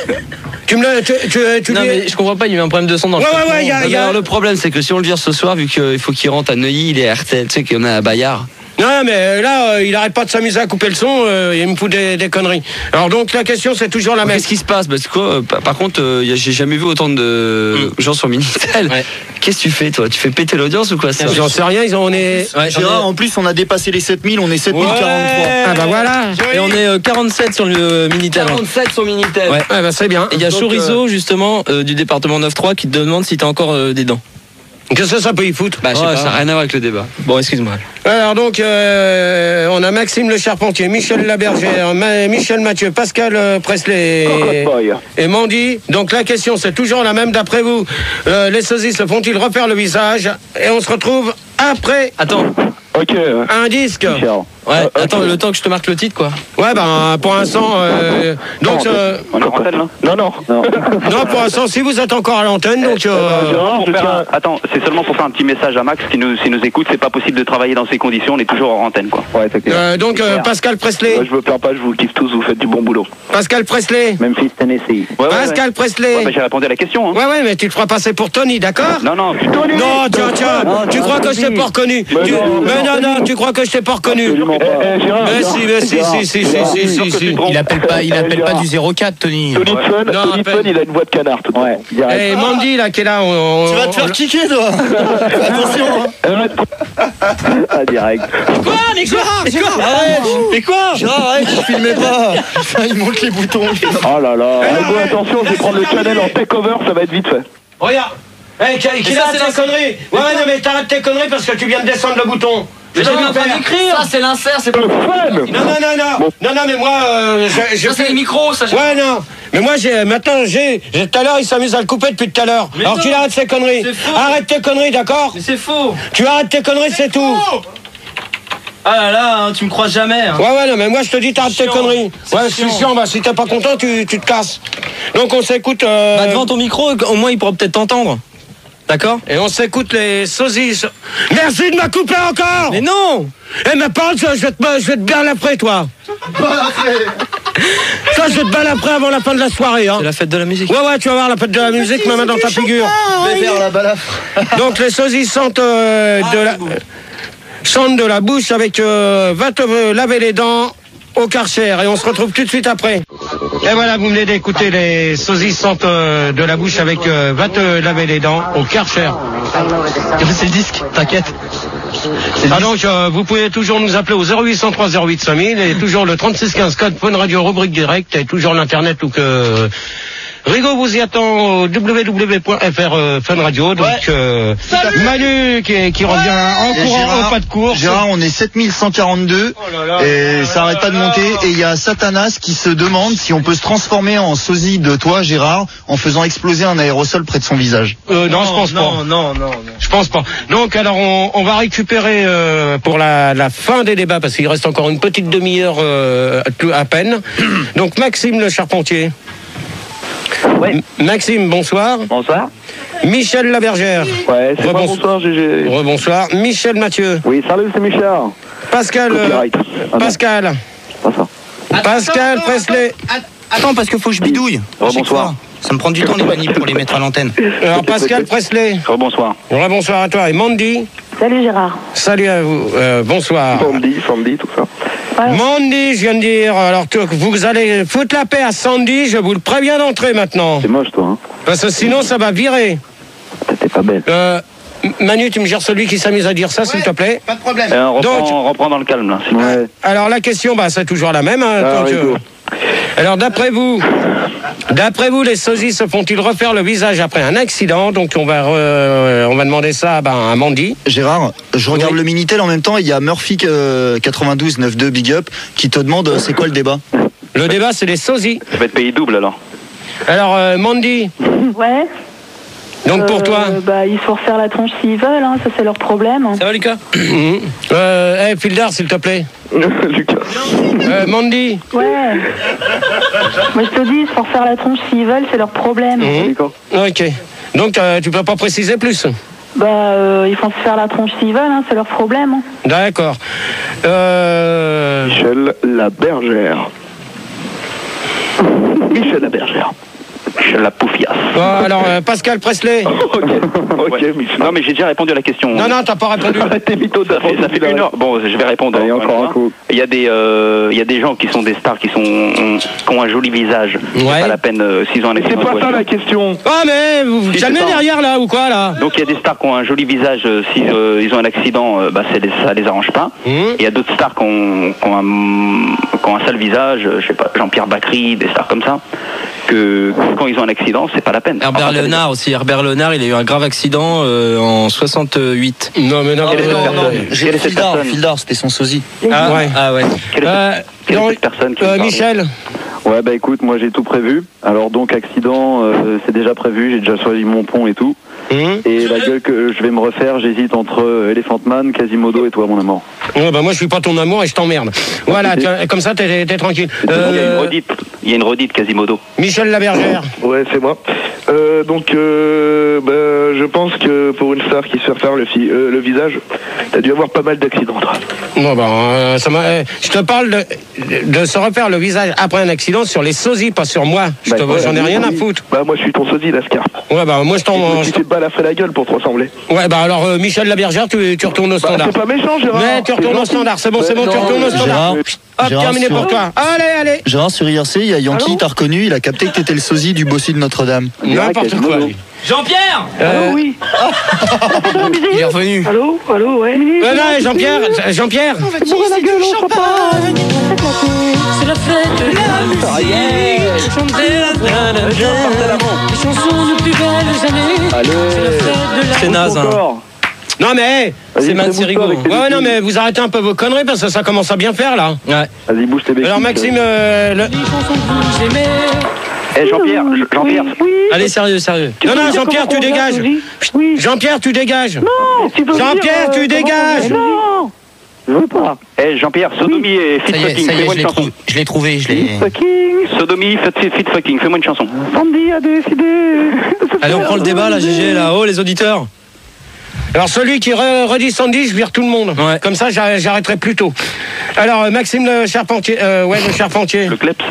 Tu non, mais je comprends pas, il y a eu un problème de son dans le Ouais, Alors, le problème, c'est que si on le vire ce soir, vu qu'il faut qu'il rentre à Neuilly, il est à RTL, tu sais qu'on est à Bayard. Non, mais là, il arrête pas de s'amuser à couper le son, il me fout des conneries. Alors donc, la question, c'est toujours la même. Qu'est-ce qui se passe? Parce que, par contre, j'ai jamais vu autant de gens sur Minitel. Ouais. Qu'est-ce que tu fais, toi? Tu fais péter l'audience ou quoi? J'en sais rien, on est... Gérard, en plus, on a dépassé les 7000, on est 7043. Ah bah voilà. Et on est 47 sur le Minitel. 47 sur Minitel. Ouais. Ah bah c'est bien. Il y a Chorizo, justement, du département 9-3, qui te demande si t'as encore des dents. Qu'est-ce que ça peut y foutre? Bah, je sais pas. Ça n'a rien à voir avec le débat. Bon, excuse-moi. Alors donc, on a Maxime Le Charpentier, Michel Labergère, Michel Mathieu, Pascal Presley et Mandy. Donc la question, c'est toujours la même. D'après vous, les sosies se font-ils refaire le visage? Et on se retrouve après. Attends. Ok. Un disque. Ouais, attends, le temps que je te marque le titre, quoi. Ouais, pour l'instant, donc... On est en antenne, là? Non. Non, pour l'instant, si vous êtes encore à l'antenne, donc... Attends, c'est seulement pour faire un petit message à Max, s'il nous écoute, c'est pas possible de travailler dans ces conditions, on est toujours en antenne, quoi. Ouais, c'est clair. Donc, Pascal Presley. Moi, je me plains pas, je vous kiffe tous, vous faites du bon boulot. Pascal Presley. Memphis, Tennessee. Pascal Presley. Ouais, bah, j'ai répondu à la question, hein. Ouais, mais tu te feras passer pour Tony, d'accord? Non, Tony. Non, tiens, tu crois que je t'ai pas reconnu? Mais non, tu crois que je t'ai pas reconnu? Mais si. Il appelle pas du 04, Tony. Tony Fun, il a une voix de canard. Ouais. Et Mandy, là, qui est là, tu vas te faire kicker, toi. Attention. Ah, direct. Mais quoi Arrête. Mais quoi? Arrête, je filmais pas. Il monte les boutons. Oh là là. Attention, je vais prendre le channel en takeover, ça va être vite fait. Regarde. Qui là, c'est la connerie. Ouais, non, mais t'arrêtes tes conneries parce que tu viens de descendre le bouton. J'ai bien en train d'écrire. Ça, c'est l'insert, c'est pas le fun. Non, mais moi, ça, c'est les micros, ça. Ouais, non. Mais moi, tout à l'heure, il s'amuse à le couper depuis tout à l'heure. Alors qu'il arrête ses conneries. Arrête tes conneries, d'accord? Mais c'est faux. Tu arrêtes tes conneries, c'est tout. Ah là, tu me crois jamais. Hein. Ouais, non, mais moi, je te dis, t'arrêtes tes conneries. Ouais, c'est chiant. Bah, si t'es pas content, tu te casses. Donc, on s'écoute. Bah, devant ton micro, au moins, il pourra peut-être t'entendre. D'accord? Et on s'écoute les sosies. Merci de me couper encore! Mais non! Eh, mais parle, je vais te balle après, toi. Ça, je vais te balle après avant la fin de la soirée, hein. C'est la fête de la musique. Ouais, tu vas voir la fête de la musique, ma main dans ta figure. Donc, les sosies sentent de la bouche avec va te laver les dents au Karcher. Et on se retrouve tout de suite après. Et voilà, vous venez d'écouter les sosies sentent de la bouche avec va te laver les dents au Karcher. C'est le disque, t'inquiète. Donc, vous pouvez toujours nous appeler au 0803 08 5000 et toujours le 3615 code Fun Radio rubrique direct et toujours l'internet ou que... Rigo vous y attend au www.fr Fun Radio. Donc Manu qui revient en courant au pas de course. Gérard, on est 7142 et ça arrête pas de monter. Et il y a Satanas qui se demande si on peut se transformer en sosie de toi, Gérard, en faisant exploser un aérosol près de son visage. Non, je pense pas. Non. Je pense pas. Donc alors on va récupérer pour la fin des débats parce qu'il reste encore une petite demi-heure à peine. Donc Maxime Le Charpentier. Ouais. Maxime, bonsoir. Bonsoir. Michel Labergère. Ouais, c'est bonsoir, GG. Rebonsoir. Michel Mathieu. Oui, salut, c'est Michel. Pascal. Pascal. Pascal Presley. Attends, parce qu'il faut que je bidouille. Bonsoir. Ça me prend du temps les manipes pour les mettre à l'antenne. Alors Pascal Presley. Bonsoir. Bonsoir à toi. Et Mandy. Salut Gérard. Salut à vous. Bonsoir. Sandy, tout ça. Mandy, je viens de dire. Alors vous allez foutre la paix à Sandy, je vous le préviens d'entrer maintenant. C'est moche, toi. Hein. Parce que sinon ça va virer. T'es pas belle. Manu, tu me gères celui qui s'amuse à dire ça, s'il te plaît. Pas de problème. On reprend dans le calme, là. Ouais. Alors la question, c'est toujours la même. Alors d'après vous, les sosies se font-ils refaire le visage après un accident? Donc on va demander ça à Mandy. Gérard, je regarde le Minitel en même temps. Il y a Murphy 92 92 Big Up qui te demande c'est quoi le débat? Le débat, c'est les sosies. Je vais être payé double alors. Alors, Mandy. Ouais. Donc pour toi Ils se font refaire la tronche s'ils veulent, hein, ça c'est leur problème. Ça va, Lucas? Fildar, s'il te plaît. Lucas. Mandy. Ouais. Moi je te dis, ils se font refaire la tronche s'ils veulent, c'est leur problème. Ok. Donc tu peux pas préciser plus? Ils font se faire la tronche s'ils veulent, hein, c'est leur problème. Hein. D'accord. Michel Labergère. Michel Labergère. Michel la poufiasse. Alors, Pascal Presley. Ok, Michel. Non, mais j'ai déjà répondu à la question. Non, t'as pas répondu. Arrêtez, mytho, ça fait 1 heure. Bon, je vais répondre. Allez, encore un coup. Il y a des gens qui sont des stars qui ont un joli visage. C'est pas la peine s'ils ont un accident. C'est pas ça la question. Ah, mais vous calmez derrière là ou quoi là? Donc il y a des stars qui ont un joli visage. Si ils ont un accident, ça les arrange pas. Il y a d'autres stars qui ont un sale visage. Je sais pas, Jean-Pierre Bacry, des stars comme ça. Que quand ils ont un accident, c'est pas la peine. Herbert Léonard aussi. Herbert Léonard, il a eu un grave accident en 68. Non, mais non. Fildar, c'était son sosie. Ah ouais. Quelle est cette personne qui Michel. Ouais, écoute, moi j'ai tout prévu. Alors donc accident, c'est déjà prévu, j'ai déjà choisi mon pont et tout. Et la gueule que je vais me refaire, j'hésite entre Elephant Man, Quasimodo et toi, mon amour. Ouais, moi je suis pas ton amour et je t'emmerde. Voilà, comme ça t'es tranquille. Il y a une redite Quasimodo. Michel Labergère. Ouais, c'est moi. Je pense que pour une star qui se fait refaire le visage, t'as dû avoir pas mal d'accidents, toi. Je te parle de se refaire le visage après un accident sur les sosies, pas sur moi. J'en ai rien à foutre. Moi je suis ton sosie, Lascar. Ouais, moi je t'en... Tu t'es balafré la gueule pour te ressembler. Ouais, alors Michel Labergère, tu retournes au standard. C'est pas méchant, Gérard. Mais tu retournes au standard, c'est bon, tu retournes au standard. Hop, terminé pour toi. Allez. Gérard, sur IRC, il y a Yankee, t'as reconnu, il a capté que t'étais le sosie du bossu de Notre-Dame. N'importe quoi. Jean-Pierre. Allô, oui. Il est revenu. Allô, ouais. Non, Jean-Pierre. Bourrez la gueule au champagne. C'est la fête de la musique. Les chansons de plus belles années. Allez. C'est la fête de la C'est naze, hein. Non mais c'est rigolo. Ouais, non mais vous arrêtez un peu vos conneries parce que ça commence à bien faire là. Ouais. Vas-y, bouge tes béquilles. Alors Maxime, les chansons que vous aimez. Jean-Pierre. Oui. Allez, sérieux. Non, Jean-Pierre, tu dégages. Oui. Jean-Pierre, tu dégages. Non, tu peux Jean-Pierre, tu dégages. Non. Je veux pas. Jean-Pierre, sodomie et fit fucking, fais-moi une chanson. Je l'ai trouvé. Fucking. Sodomie, fit fucking, fais-moi une chanson. Sandy a décidé. Allez, on prend le débat là, GG, là. Oh, les auditeurs. Alors celui qui redit Sandy, je vire tout le monde. Ouais. Comme ça, j'arrêterai plus tôt. Alors Maxime le Charpentier. Le Charpentier. Le Kleps.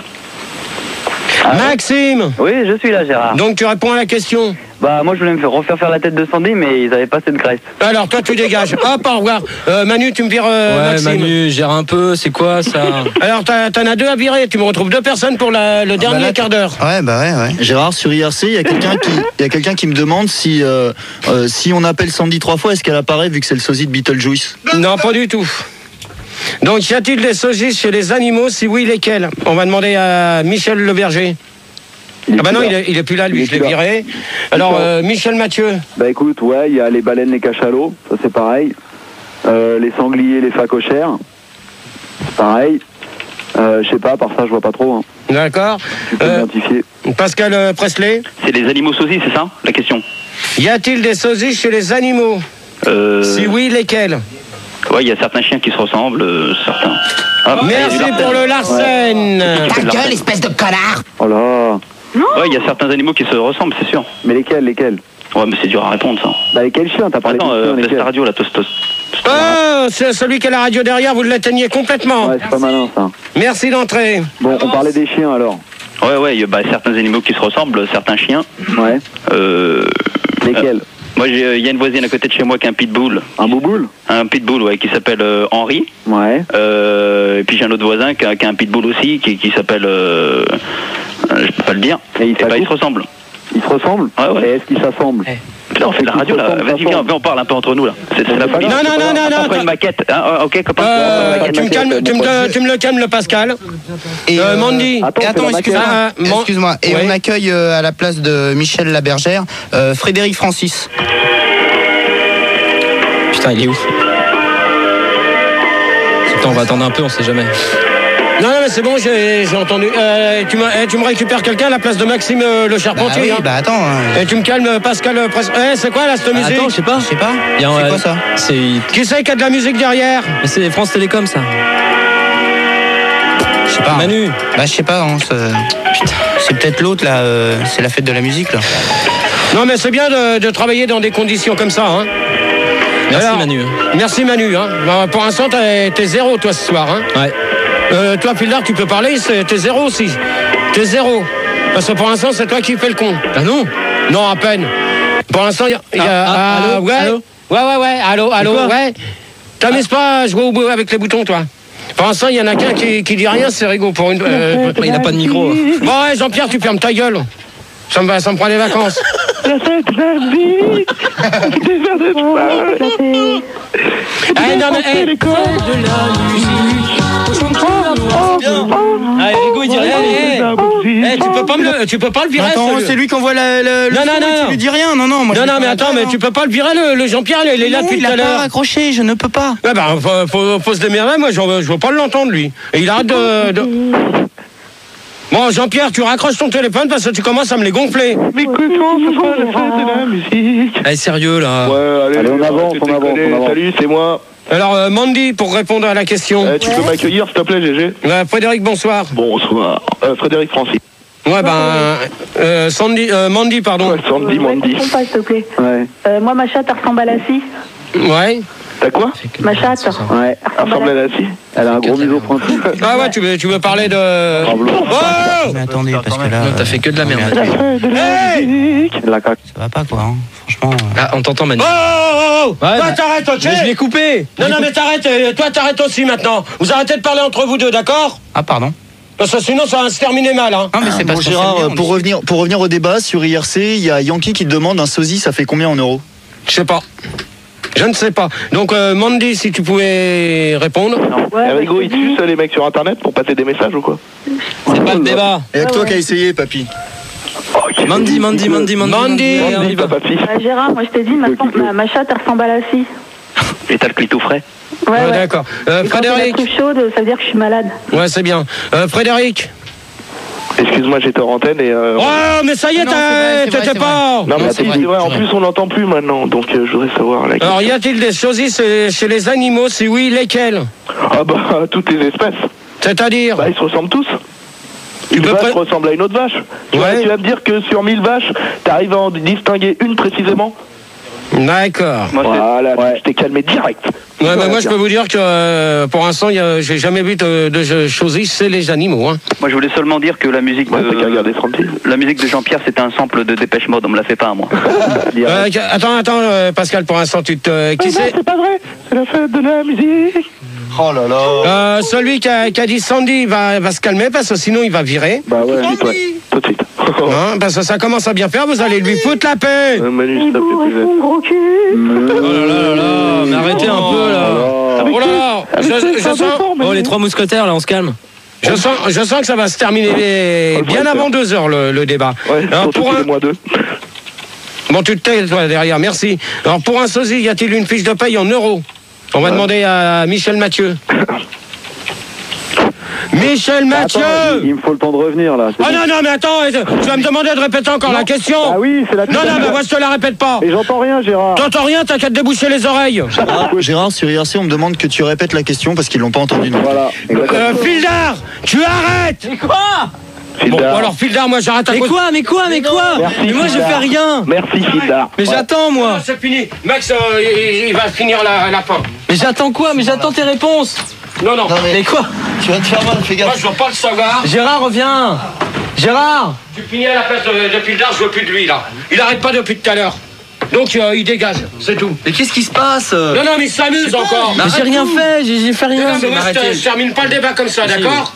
Maxime. Oui, je suis là, Gérard. Donc tu réponds à la question. Moi je voulais me refaire la tête de Sandy, mais ils avaient pas cette graisse. Alors toi tu dégages. Hop, au revoir. Manu, tu me vires Maxime. Manu, gère un peu, c'est quoi ça? Alors t'en as deux à virer. Tu me retrouves deux personnes pour le dernier quart d'heure. Ouais. Gérard, sur IRC, il y a quelqu'un qui me demande si on appelle Sandy 3 fois, est-ce qu'elle apparaît vu que c'est le sosie de Beetlejuice? Non, pas du tout. Donc, y a-t-il des sosies chez les animaux? Si oui, lesquels? On va demander à Michel Leberger. Non, il est plus là, lui, je l'ai viré. Alors, Michel Mathieu. Écoute, ouais, il y a les baleines, les cachalots, ça c'est pareil. Les sangliers, les phacochères, c'est pareil. Je sais pas, par ça, je vois pas trop. Hein. D'accord. Tu peux identifier. Pascal Presley. C'est les animaux sosies, c'est ça, la question? Y a-t-il des sosies chez les animaux? Si oui, lesquels? Ouais, il y a certains chiens qui se ressemblent, certains. Merci pour le Larsen. Ta gueule, espèce de connard. Oh là. Ouais, il y a certains animaux qui se ressemblent, c'est sûr. Mais lesquels? Ouais, mais c'est dur à répondre, ça. Lesquels chiens? T'as parlé de Best Radio, la tostos. Oh, c'est celui qui a la radio derrière, vous l'éteignez complètement. Ouais, c'est pas malin, ça. Merci d'entrer. Bon, on parlait des chiens, alors. Ouais, certains animaux qui se ressemblent, certains chiens. Ouais. Lesquels? Moi, il y a une voisine à côté de chez moi qui a un pitbull. Un bouboule? Un pitbull, ouais, qui s'appelle Henri. Ouais. Et puis j'ai un autre voisin qui a un pitbull aussi, qui s'appelle... je peux pas le dire. Et il se ressemble. Ils se ressemblent? Ouais. Et est-ce qu'ils s'assemblent? Putain, on fait de la radio, là. Vas-y, viens, on parle un peu entre nous, là. C'est la folie. Non. On prend une maquette. Hein, ok, copain. Tu me le calmes, le Pascal. Et Mandy. Attends, excuse-moi. Et on accueille à la place de Michel Labergère, Frédéric Francis. Putain, il est où? Attends, on va attendre un peu, on sait jamais. Non, mais c'est bon, j'ai entendu. Tu me récupères quelqu'un à la place de Maxime le Charpentier. Bah oui, bah attends. Et tu me calmes Pascal c'est quoi là cette musique? Attends, je sais pas. C'est quoi ça? Qui c'est qui a de la musique derrière? C'est France Télécom ça. Je sais pas. Manu. Bah je sais pas. Hein, c'est peut-être l'autre là. C'est la fête de la musique là. Non mais c'est bien de travailler dans des conditions comme ça. Hein. Merci Manu. Merci Manu. Hein. Bah, pour l'instant t'es zéro toi ce soir. Hein. Ouais. Toi Pildar tu peux parler, t'es zéro aussi. T'es zéro. Parce que pour l'instant c'est toi qui fais le con. Ah non. Non à peine. Pour l'instant il y a allô, ouais. Allô Ouais. Allô ouais. T'amuses pas à jouer au bout avec les boutons toi. Pour l'instant, il y en a qu'un qui dit rien, c'est rigolo pour une. Il n'a pas de micro. Bon, ouais, Jean-Pierre, tu fermes ta gueule. Ça me prend les vacances. La fête de la musique. Des verres de toi. Non, mais l'école de la musique. Allez, Rigo, il dit rien. Tu peux pas le virer. Attends, c'est lui qui envoie le non. Tu lui dis rien. Non, moi. Non, mais attends, mais tu peux pas le virer, le Jean-Pierre, il est là depuis tout à l'heure. Il a pas raccroché, je ne peux pas. Ouais, bah, faut se démerder, moi, je veux pas l'entendre, lui. Et il arrête de... Bon, Jean-Pierre, tu raccroches ton téléphone parce que tu commences à me les gonfler. Mais que ce sera la fête de la musique. Allez, sérieux, là. Ouais, allez, on avance. Salut, c'est moi. Alors, Mandy, pour répondre à la question. Tu peux m'accueillir, s'il te plaît, GG? Frédéric, bonsoir. Bonsoir. Frédéric Francis. Ouais, Mandy, pardon. Ouais, Mandy. Pas, s'il te plaît. Ouais. Moi, ma chatte, elle ressemble à la scie. Ouais. T'as quoi? Ma chatte. Ouais. Elle ressemble à la scie. Elle a un gros museau pointu. Ah ouais, tu veux parler de... Oh mais attendez, parce que là... T'as fait que de la merde. Hey La caque. Ça va pas, quoi. Hein. Franchement... Ah, on t'entend, Manu. Oh Ouais, toi, t'arrêtes, ok? Mais je l'ai coupé. Non, mais t'arrêtes. Toi, t'arrêtes aussi, maintenant. Vous arrêtez de parler entre vous deux, d'accord? Ah, pardon. Parce que sinon, ça va se terminer mal, hein. Non, mais c'est pas Bon, Gérard, pour revenir au débat sur IRC, il y a Yankee qui te demande un sosie, ça fait combien en euros? Je sais pas. Je ne sais pas. Donc, Mandy, si tu pouvais répondre. Ouais, Rigo, il tue les mecs sur Internet pour passer des messages ou quoi? C'est pas le débat. Et avec toi qui a essayé, papy. Mandy, on y va. Gérard, moi, je t'ai dit, ma chatte, elle ressemble à la scie. Et t'as le clit tout frais? Ouais. D'accord. Et quand Frédéric. elle est plus chaude, ça veut dire que je suis malade. Ouais, c'est bien. Frédéric. Excuse-moi, j'étais en antenne et... Oh, mais ça y est, t'étais pas... Non, mais c'est vrai, en plus on l'entend plus maintenant, donc je voudrais savoir la question. Alors, y a-t-il des sosies chez les animaux? Si oui, lesquels? Ah bah, toutes les espèces. C'est-à-dire? Bah, ils se ressemblent tous. Une vache ressemble à une autre vache. Tu vas me dire que sur 1000 vaches, t'arrives à en distinguer une précisément? D'accord. Voilà, je t'ai calmé direct. Ouais, bah moi je peux vous dire que pour l'instant j'ai jamais vu de choisis chez les animaux. Hein. Moi je voulais seulement dire que la musique de Jean-Pierre c'était un sample de Dépêche Mode, on me l'a fait pas à moi. Attends Pascal, pour l'instant qui c'est? C'est pas vrai, c'est la fête de la musique. Oh là là. Celui qui a dit Sandy va se calmer parce que sinon il va virer. Bah ouais, tout de suite. Hein, parce que ça commence à bien faire, vous allez lui foutre la paix. Manu, ça fait plaisir. Gros cul. Oh là là, mais arrêtez un peu là. Oh là, je sens. Oh, les trois mousquetaires là, on se calme. Je sens que ça va se terminer bien avant 2h le débat. Ouais, alors pour moi 2. Bon, tu te tais toi derrière, merci. Alors pour un sosie, y a-t-il une fiche de paye en euros? On va demander à Michel Mathieu. Michel Mathieu! Attends, il me faut le temps de revenir là. Ah non, mais attends, tu vas me demander de répéter encore la question. Ah oui, c'est la question. Non, mais moi je te la répète pas. Et j'entends rien, Gérard. T'entends rien, t'as qu'à te déboucher les oreilles. Gérard, sur IRC, on me demande que tu répètes la question parce qu'ils l'ont pas entendu. Voilà. Fildar, tu arrêtes! Mais quoi? Bon, alors Fildar, moi j'arrête à Mais cause... quoi? Mais moi je fais rien. Merci Fildar. Mais j'attends moi. C'est fini. Max, il va finir la fin. Mais j'attends quoi? Mais j'attends tes réponses. Non. Mais quoi? Tu vas te faire mal, fais gaffe. Moi je veux pas le savoir. Gérard, reviens. Gérard. Tu finis à la place de Fildar, je veux plus de lui là. Il arrête pas depuis tout à l'heure. Donc il dégage, c'est tout. Mais qu'est-ce qui se passe? Non, mais il s'amuse encore. Mais j'ai rien fait, j'ai fait rien. Non, mais moi je termine pas le débat comme ça, d'accord?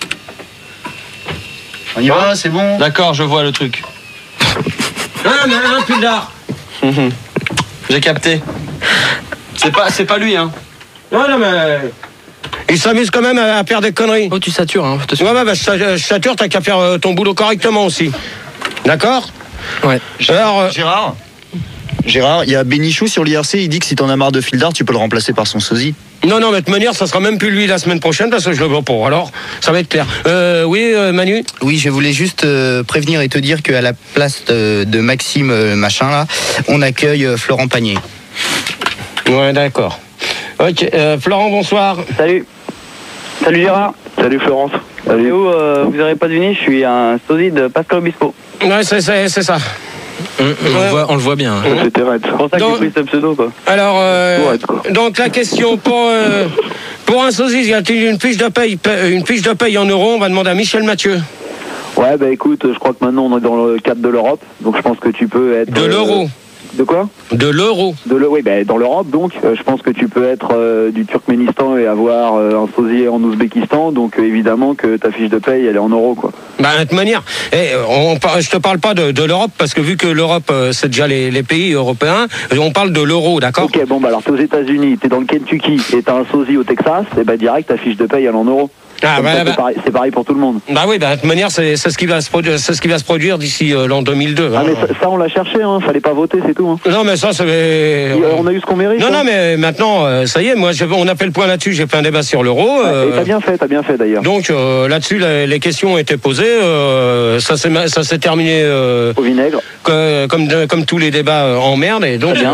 On y va, c'est bon. D'accord, je vois le truc. Non, mais un Fildar. J'ai capté. C'est pas lui, hein. Non, mais... Il s'amuse quand même à faire des conneries. Oh, tu satures, hein. Ouais, bah je sature, t'as qu'à faire ton boulot correctement aussi. D'accord? Ouais. Alors, Gérard, Gérard, il y a Bénichou sur l'IRC, il dit que si t'en as marre de Fildar, tu peux le remplacer par son sosie. Non, mais de toute manière, ça sera même plus lui la semaine prochaine parce que je le vois pas. Alors, ça va être clair. Oui, Manu. Oui, je voulais juste prévenir et te dire qu'à la place de Maxime machin là, on accueille Florent Pagné. Ouais, d'accord. Ok, Florent, bonsoir. Salut Gérard. Salut Florence. Salut. Où vous n'aurez pas deviné, je suis un sosie de Pascal Obispo. Ouais, c'est ça. On le voit bien. C'était raide. C'est pour ça que j'ai pris ce pseudo, quoi. Alors, donc la question pour un sosie, y a-t-il une fiche de paye en euros? On va demander à Michel Mathieu. Ouais, bah écoute, je crois que maintenant on est dans le cadre de l'Europe, donc je pense que tu peux être... De l'euro. De quoi? De l'euro. Oui, bah, dans l'Europe, donc, je pense que tu peux être du Turkménistan et avoir un sosie en Ouzbékistan, donc évidemment que ta fiche de paye, elle est en euros, quoi. Bah, de toute manière, je te parle pas de l'Europe, parce que vu que l'Europe, c'est déjà les pays européens, on parle de l'euro, d'accord? Ok, bon, bah alors t'es aux États-Unis, t'es dans le Kentucky et t'as un sosie au Texas, et bah direct, ta fiche de paye, elle est en euros. Ah, c'est pareil pour tout le monde. Bah oui, de toute manière, c'est ce qui va se produire d'ici l'an 2002. Ah, mais ça on l'a cherché, hein. Fallait pas voter, c'est tout. Hein. Non, mais ça, c'est... On a eu ce qu'on mérite. Non, mais maintenant, ça y est, on a fait le point là-dessus, j'ai fait un débat sur l'euro. Et t'as bien fait d'ailleurs. Donc là-dessus, les questions ont été posées, ça s'est terminé... au vinaigre. Comme tous les débats en merde, et donc,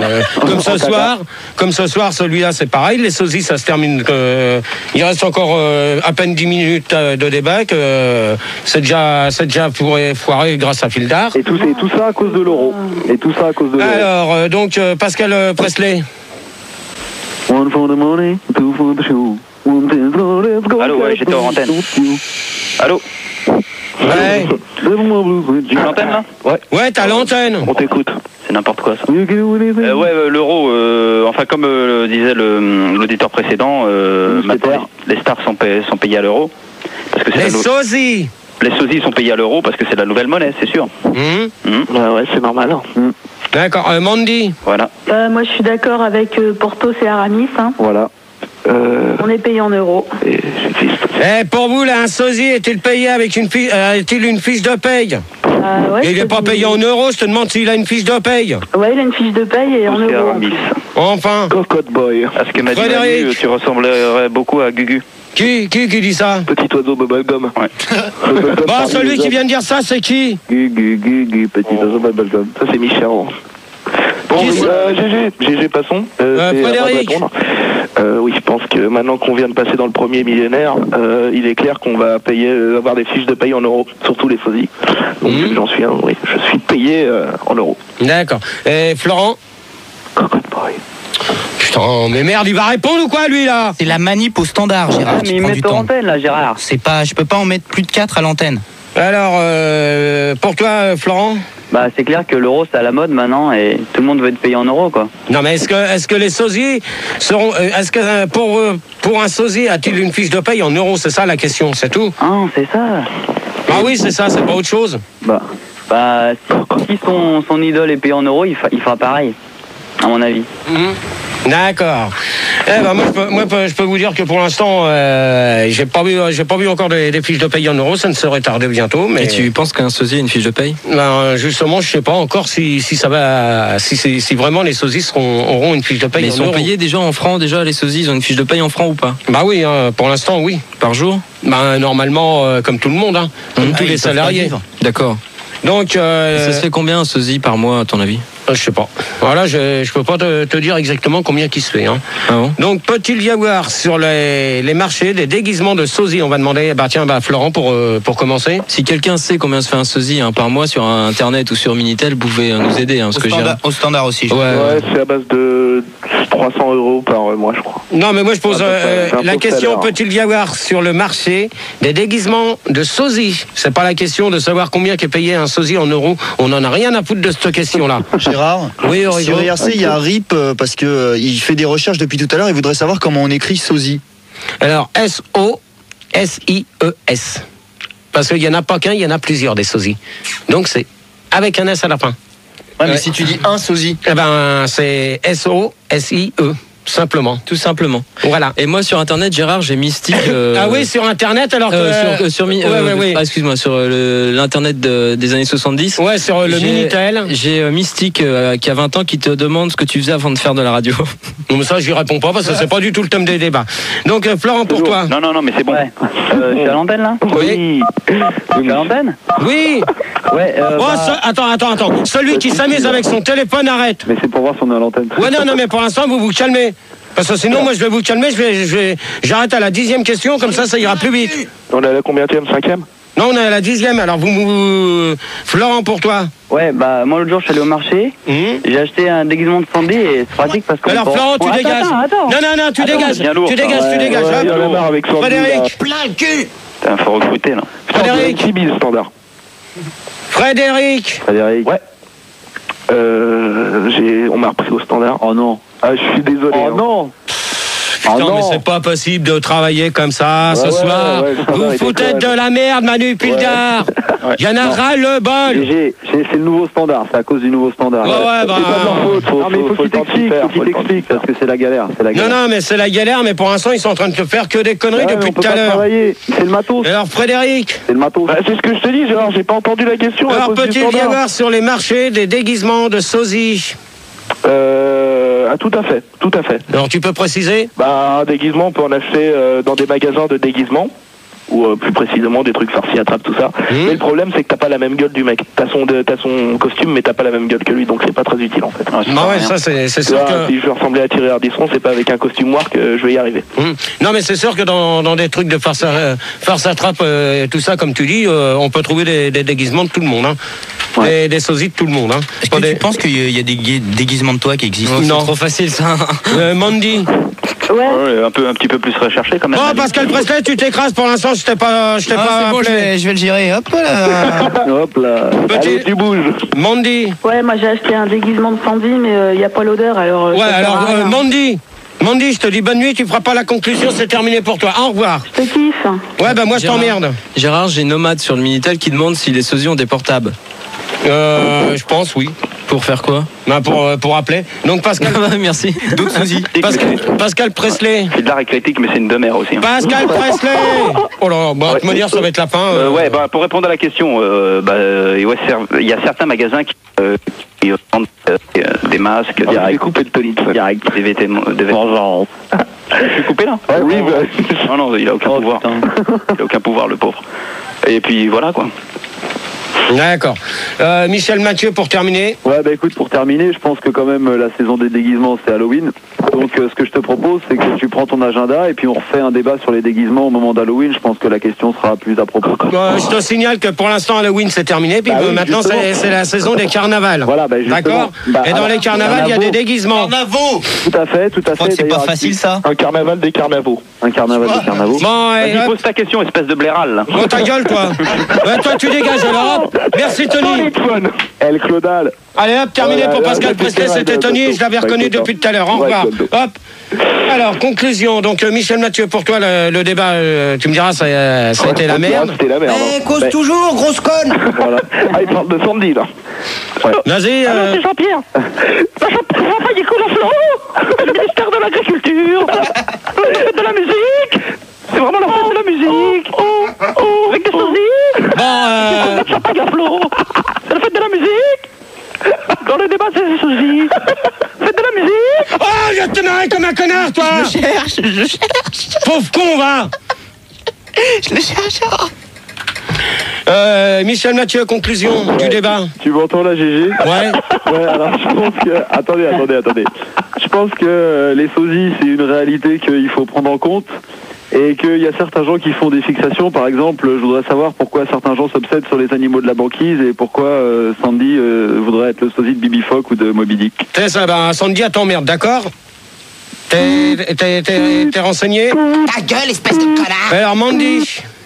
comme ce soir, celui-là, c'est pareil, les sosies, ça se termine... il reste encore à peine 10 minutes de débat, que c'est déjà foiré grâce à Fildar. Et tout ça à cause de l'euro. Alors, donc, Pascal Presley. One for the money, two for the show. Allô, ouais, j'étais en antenne. Allô? Ouais. J'ai une antenne là? Ouais, t'as l'antenne. On t'écoute. C'est n'importe quoi ça. L'euro, enfin comme disait l'auditeur précédent, maintenant les stars sont payées à l'euro. Parce que les sosies. Les sosies sont payées à l'euro parce que c'est la nouvelle monnaie, c'est sûr. Ouais, c'est normal. Hein. D'accord, Mandy. Voilà. Moi je suis d'accord avec Portos et Aramis. Hein. Voilà. On est payé en euros. Pour vous, là, un sosie est-il payé avec une fiche de paye? Ouais, il n'est pas payé en euros, je te demande s'il a une fiche de paye. Ouais, il a une fiche de paye et en euros. Enfin. Cocotte boy. Est-ce que m'a dit Manu, tu ressemblerais beaucoup à Gugu? Qui dit ça? Petit oiseau bubblegum. Ouais. Bon, celui qui vient de dire ça, c'est qui? Gugu, petit oiseau bubblegum. Ça, c'est Michel. Bon, GG, passons. Frédéric. Oui, je pense que maintenant qu'on vient de passer dans le premier millénaire, il est clair qu'on va avoir des fiches de paye en euros, surtout les sosies. Donc j'en suis un, oui, je suis payé en euros. D'accord. Et Florent? Cocotte boy. Putain, mais merde, il va répondre ou quoi, lui, là? C'est la manip au standard, Gérard. Mais il met en antenne, là, Gérard. Je peux pas en mettre plus de 4 à l'antenne. Alors, pour toi, Florent? Bah, c'est clair que l'euro, c'est à la mode maintenant et tout le monde veut être payé en euros, quoi. Non, mais est-ce que les sosies seront... Est-ce que pour un sosie, a-t-il une fiche de paye en euros? C'est ça la question, c'est tout? Ah, c'est ça. Ah oui, c'est ça, c'est pas autre chose. Bah si son idole est payé en euros, il fera pareil, à mon avis. D'accord. Moi, je peux vous dire que pour l'instant, j'ai pas vu encore des fiches de paye en euros. Ça ne serait tardé bientôt. Mais et tu penses qu'un sosie a une fiche de paye? Ben, justement, je sais pas encore si ça va, si vraiment les sosies auront une fiche de paye. Mais en ils sont euros. payés déjà en francs. Déjà, les sosies, ils ont une fiche de paye en francs ou pas? Bah oui, pour l'instant, oui. Par jour? Ben normalement, comme tout le monde, comme tous les salariés. D'accord. Donc, ça se fait combien un sosie par mois, à ton avis? Je sais pas. Voilà, je peux pas te dire exactement combien qui se fait. Ah bon? Donc, peut-il y avoir sur les marchés des déguisements de sosie? On va demander, Florent, pour commencer. Si quelqu'un sait combien se fait un sosie par mois sur Internet ou sur Minitel, vous pouvez nous aider. Au standard aussi. Ouais, c'est à base de 300 € par mois, je crois. Non, mais moi, je pose la question, peut-il y avoir sur le marché des déguisements de sosie? C'est pas la question de savoir combien est payé un sosie en euros. On en a rien à foutre de cette question-là. Gérard, oui, sur IRC, il y a RIP parce que il fait des recherches depuis tout à l'heure. Il voudrait savoir comment on écrit sosie. Alors, S-O-S-I-E-S. Parce qu'il n'y en a pas qu'un, il y en a plusieurs des sosies. Donc, c'est avec un S à la fin. Ouais, mais si tu dis un sosie. Eh ben, c'est S-O-S-I-E. simplement. Tout simplement. Voilà. Et moi, sur Internet, Gérard, j'ai Mystique. Ah oui, sur Internet, alors que... excuse-moi, sur l'Internet des années 70. Ouais, sur le Minitel. J'ai Mystique qui a 20 ans qui te demande ce que tu faisais avant de faire de la radio. Non, mais ça, j'y réponds pas parce que c'est pas du tout le thème des débats. Donc, Florent, pour toi. Non, mais c'est bon. Je suis à l'antenne, là? Oui. Je suis à l'antenne? Oui. Ouais, Attends. Celui qui s'amuse avec son téléphone, arrête. Mais c'est pour voir si on est à l'antenne. Ouais, non, mais pour l'instant, vous vous calmez. Parce que sinon, moi, je vais vous calmer, j'arrête à la 10e question, comme ça ira plus vite. On est à la combienième, 5e? Non, on est à la 10e, alors Florent, pour toi. Ouais, bah, moi, l'autre jour, je suis allé au marché, j'ai acheté un déguisement de Sandy et c'est pratique parce que... Alors, Florent, tu dégages. Attends. Non, tu dégages. Tu dégages. Il y en a marre avec Sandy. Frédéric. Plein le cul. T'as un fort recruté, là. Frédéric. Tibi, le standard. Frédéric. Ouais. On m'a repris au standard. Oh non. Ah, je suis désolé. Oh non. Putain, mais c'est pas possible de travailler comme ça ce soir. Vous foutez de la merde, Manu Pildar. Il y en a ras le bol. C'est le nouveau standard, c'est à cause du nouveau standard. C'est pas de leur faute. Non, mais il faut qu'il t'explique, parce que c'est la galère. Non, mais c'est la galère, mais pour l'instant, ils sont en train de te faire que des conneries depuis tout à l'heure. C'est le matos. Alors, Frédéric. C'est le matos. Bah, c'est ce que je te dis, Gérard, j'ai pas entendu la question. Alors, peut-il y avoir sur les marchés des déguisements de sosie? Tout à fait. Alors, tu peux préciser? Bah, un déguisement, on peut en acheter dans des magasins de déguisement. Ou plus précisément des trucs farcis, attrape, tout ça. Mais le problème, c'est que t'as pas la même gueule du mec. T'as son costume, mais t'as pas la même gueule que lui, donc c'est pas très utile en fait. Ça c'est sûr que... Si je veux ressembler à Thierry Ardisson, c'est pas avec un costume noir que je vais y arriver. Non, mais c'est sûr que dans des trucs de farce attrape, tout ça, comme tu dis, on peut trouver des déguisements de tout le monde. Des sosies de tout le monde. Est-ce que tu penses qu'il y a des déguisements de toi qui existent? Non. C'est trop facile, ça. Mandy. Ouais. Un petit peu plus recherché quand même. Oh, Pascal Presley, tu t'écrases pour l'instant, je t'ai pas c'est bon, je vais le gérer. Hop là. Hop là. Allez, tu bouges. Mandy. Ouais, moi j'ai acheté un déguisement de Sandy, mais il n'y a pas l'odeur, alors... Mandy, je te dis bonne nuit, tu feras pas la conclusion, c'est terminé pour toi. Au revoir. Je te kiffe. Ouais, bah moi je t'emmerde. Gérard, j'ai Nomade sur le Minitel qui demande si les sosies ont des portables. Je pense, oui. Pour faire quoi? Pour appeler. Donc Pascal. Merci. D'autres sosies. Pascal Presley. C'est de l'art critique, mais c'est une demeure aussi. Pascal Presley. Oh là, de me dire, ça va être la fin. Pour répondre à la question, il y a certains magasins qui vendent des masques direct. J'ai coupé le Tony direct, des vêtements. Je suis coupé là? Oui, non, il a aucun pouvoir. Il a aucun pouvoir, le pauvre. Et puis voilà quoi. D'accord. Michel Mathieu, pour terminer. Ouais, bah écoute, pour terminer, je pense que quand même la saison des déguisements, c'est Halloween. Donc ce que je te propose, c'est que tu prends ton agenda et puis on refait un débat sur les déguisements au moment d'Halloween. Je pense que la question sera plus à propos. Je te signale que pour l'instant, Halloween, c'est terminé. Puis maintenant, c'est la saison des carnavals. Voilà, d'accord. Et dans les carnavals, il y a des déguisements. Carnavaux. Tout à fait. C'est pas facile, ça. Un carnaval des carnavaux. Un carnaval des carnavaux. Bon, vas-y, pose ta question, espèce de blairal. Bon, ta gueule, toi. Toi, tu dégages alors. Merci, Tony. El Claudal. Allez hop, terminé pour Pascal Presley, c'était Tony, je l'avais reconnu depuis tout à l'heure. Au revoir. Hop. Alors, conclusion. Donc, Michel Mathieu, pour toi, le débat, tu me diras, ça a été la merde. C'était la merde. Cause toujours, grosse conne. Voilà. Il parle de Sandy, là. Vas-y. C'est Jean-Pierre. Jean-Pierre Nicolas-Florent, le ministère de l'Agriculture. La fête de la musique. C'est vraiment la fête de la musique. Avec des sosies. Bon, champagne à flot. C'est la fête de la musique. Dans le débat, c'est des sosies. Fête de la musique. Oh, je te marre comme un connard, toi. Je cherche. Pauvre con, va. Je le cherche. Michel Mathieu, conclusion du débat. Tu m'entends là, GG? Ouais, alors je pense que... Attendez. Je pense que les sosies, c'est une réalité qu'il faut prendre en compte. Et qu'il y a certains gens qui font des fixations. Par exemple, je voudrais savoir pourquoi certains gens s'obsèdent sur les animaux de la banquise et pourquoi Sandy voudrait être le sosie de Bibi Fock ou de Moby Dick. C'est ça, Sandy, à t'emmerde, d'accord? T'es renseigné? Ta gueule, espèce de connard. Alors, Mandy.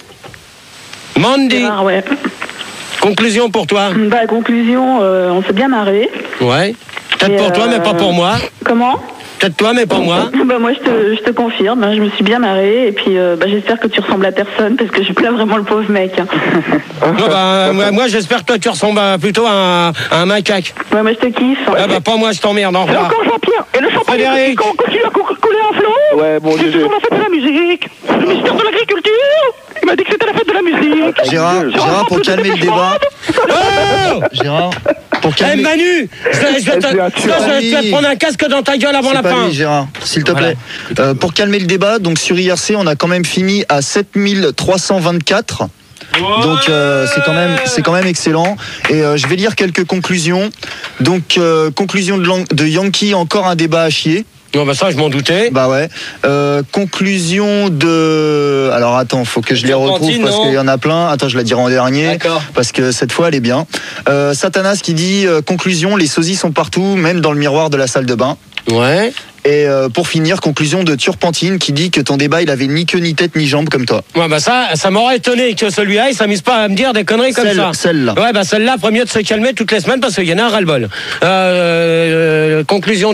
Ouais. Conclusion pour toi? Conclusion, on s'est bien marré. Ouais. Peut-être pour toi, mais pas pour moi. Comment? peut-être toi, mais pas moi. Bah moi je te confirme, hein, je me suis bien marrée et puis j'espère que tu ressembles à personne parce que je plains vraiment le pauvre mec. Moi j'espère que toi tu ressembles plutôt à un macaque. Ouais, moi je te kiffe. Ah bah pas moi, je t'emmerde. Et encore Jean-Pierre, et le champagne continue à couler en flot. Ouais, bon, c'est toujours la fête de la musique. Le ministère de l'Agriculture, il m'a dit que c'était la fête de la musique. Gérard, pour calmer le débat. Gérard, pour calmer. Eh Manu, je vais te prendre un casque dans ta gueule avant la fin. Oui, Gérard, s'il te plaît. Pour calmer le débat, donc sur IRC, on a quand même fini à 7324. Donc c'est quand même excellent. Et je vais lire quelques conclusions. Donc conclusion de Yankee, encore un débat à chier. Non, bah ça, je m'en doutais. Bah ouais. Conclusion de... Alors attends, faut que je les retrouve parce qu'il y en a plein. Attends, je la dirai en dernier. D'accord. Parce que cette fois, elle est bien. Satanas qui dit conclusion, les sosies sont partout, même dans le miroir de la salle de bain. Ouais. Et pour finir, conclusion de Turpentine qui dit que ton débat, il avait ni queue, ni tête, ni jambe comme toi. Ouais, bah ça m'aurait étonné que celui-là, il s'amuse pas à me dire des conneries comme ça. Celle-là. Ouais, bah celle-là, premier de se calmer toutes les semaines parce qu'il y en a un ras-le-bol. Conclusion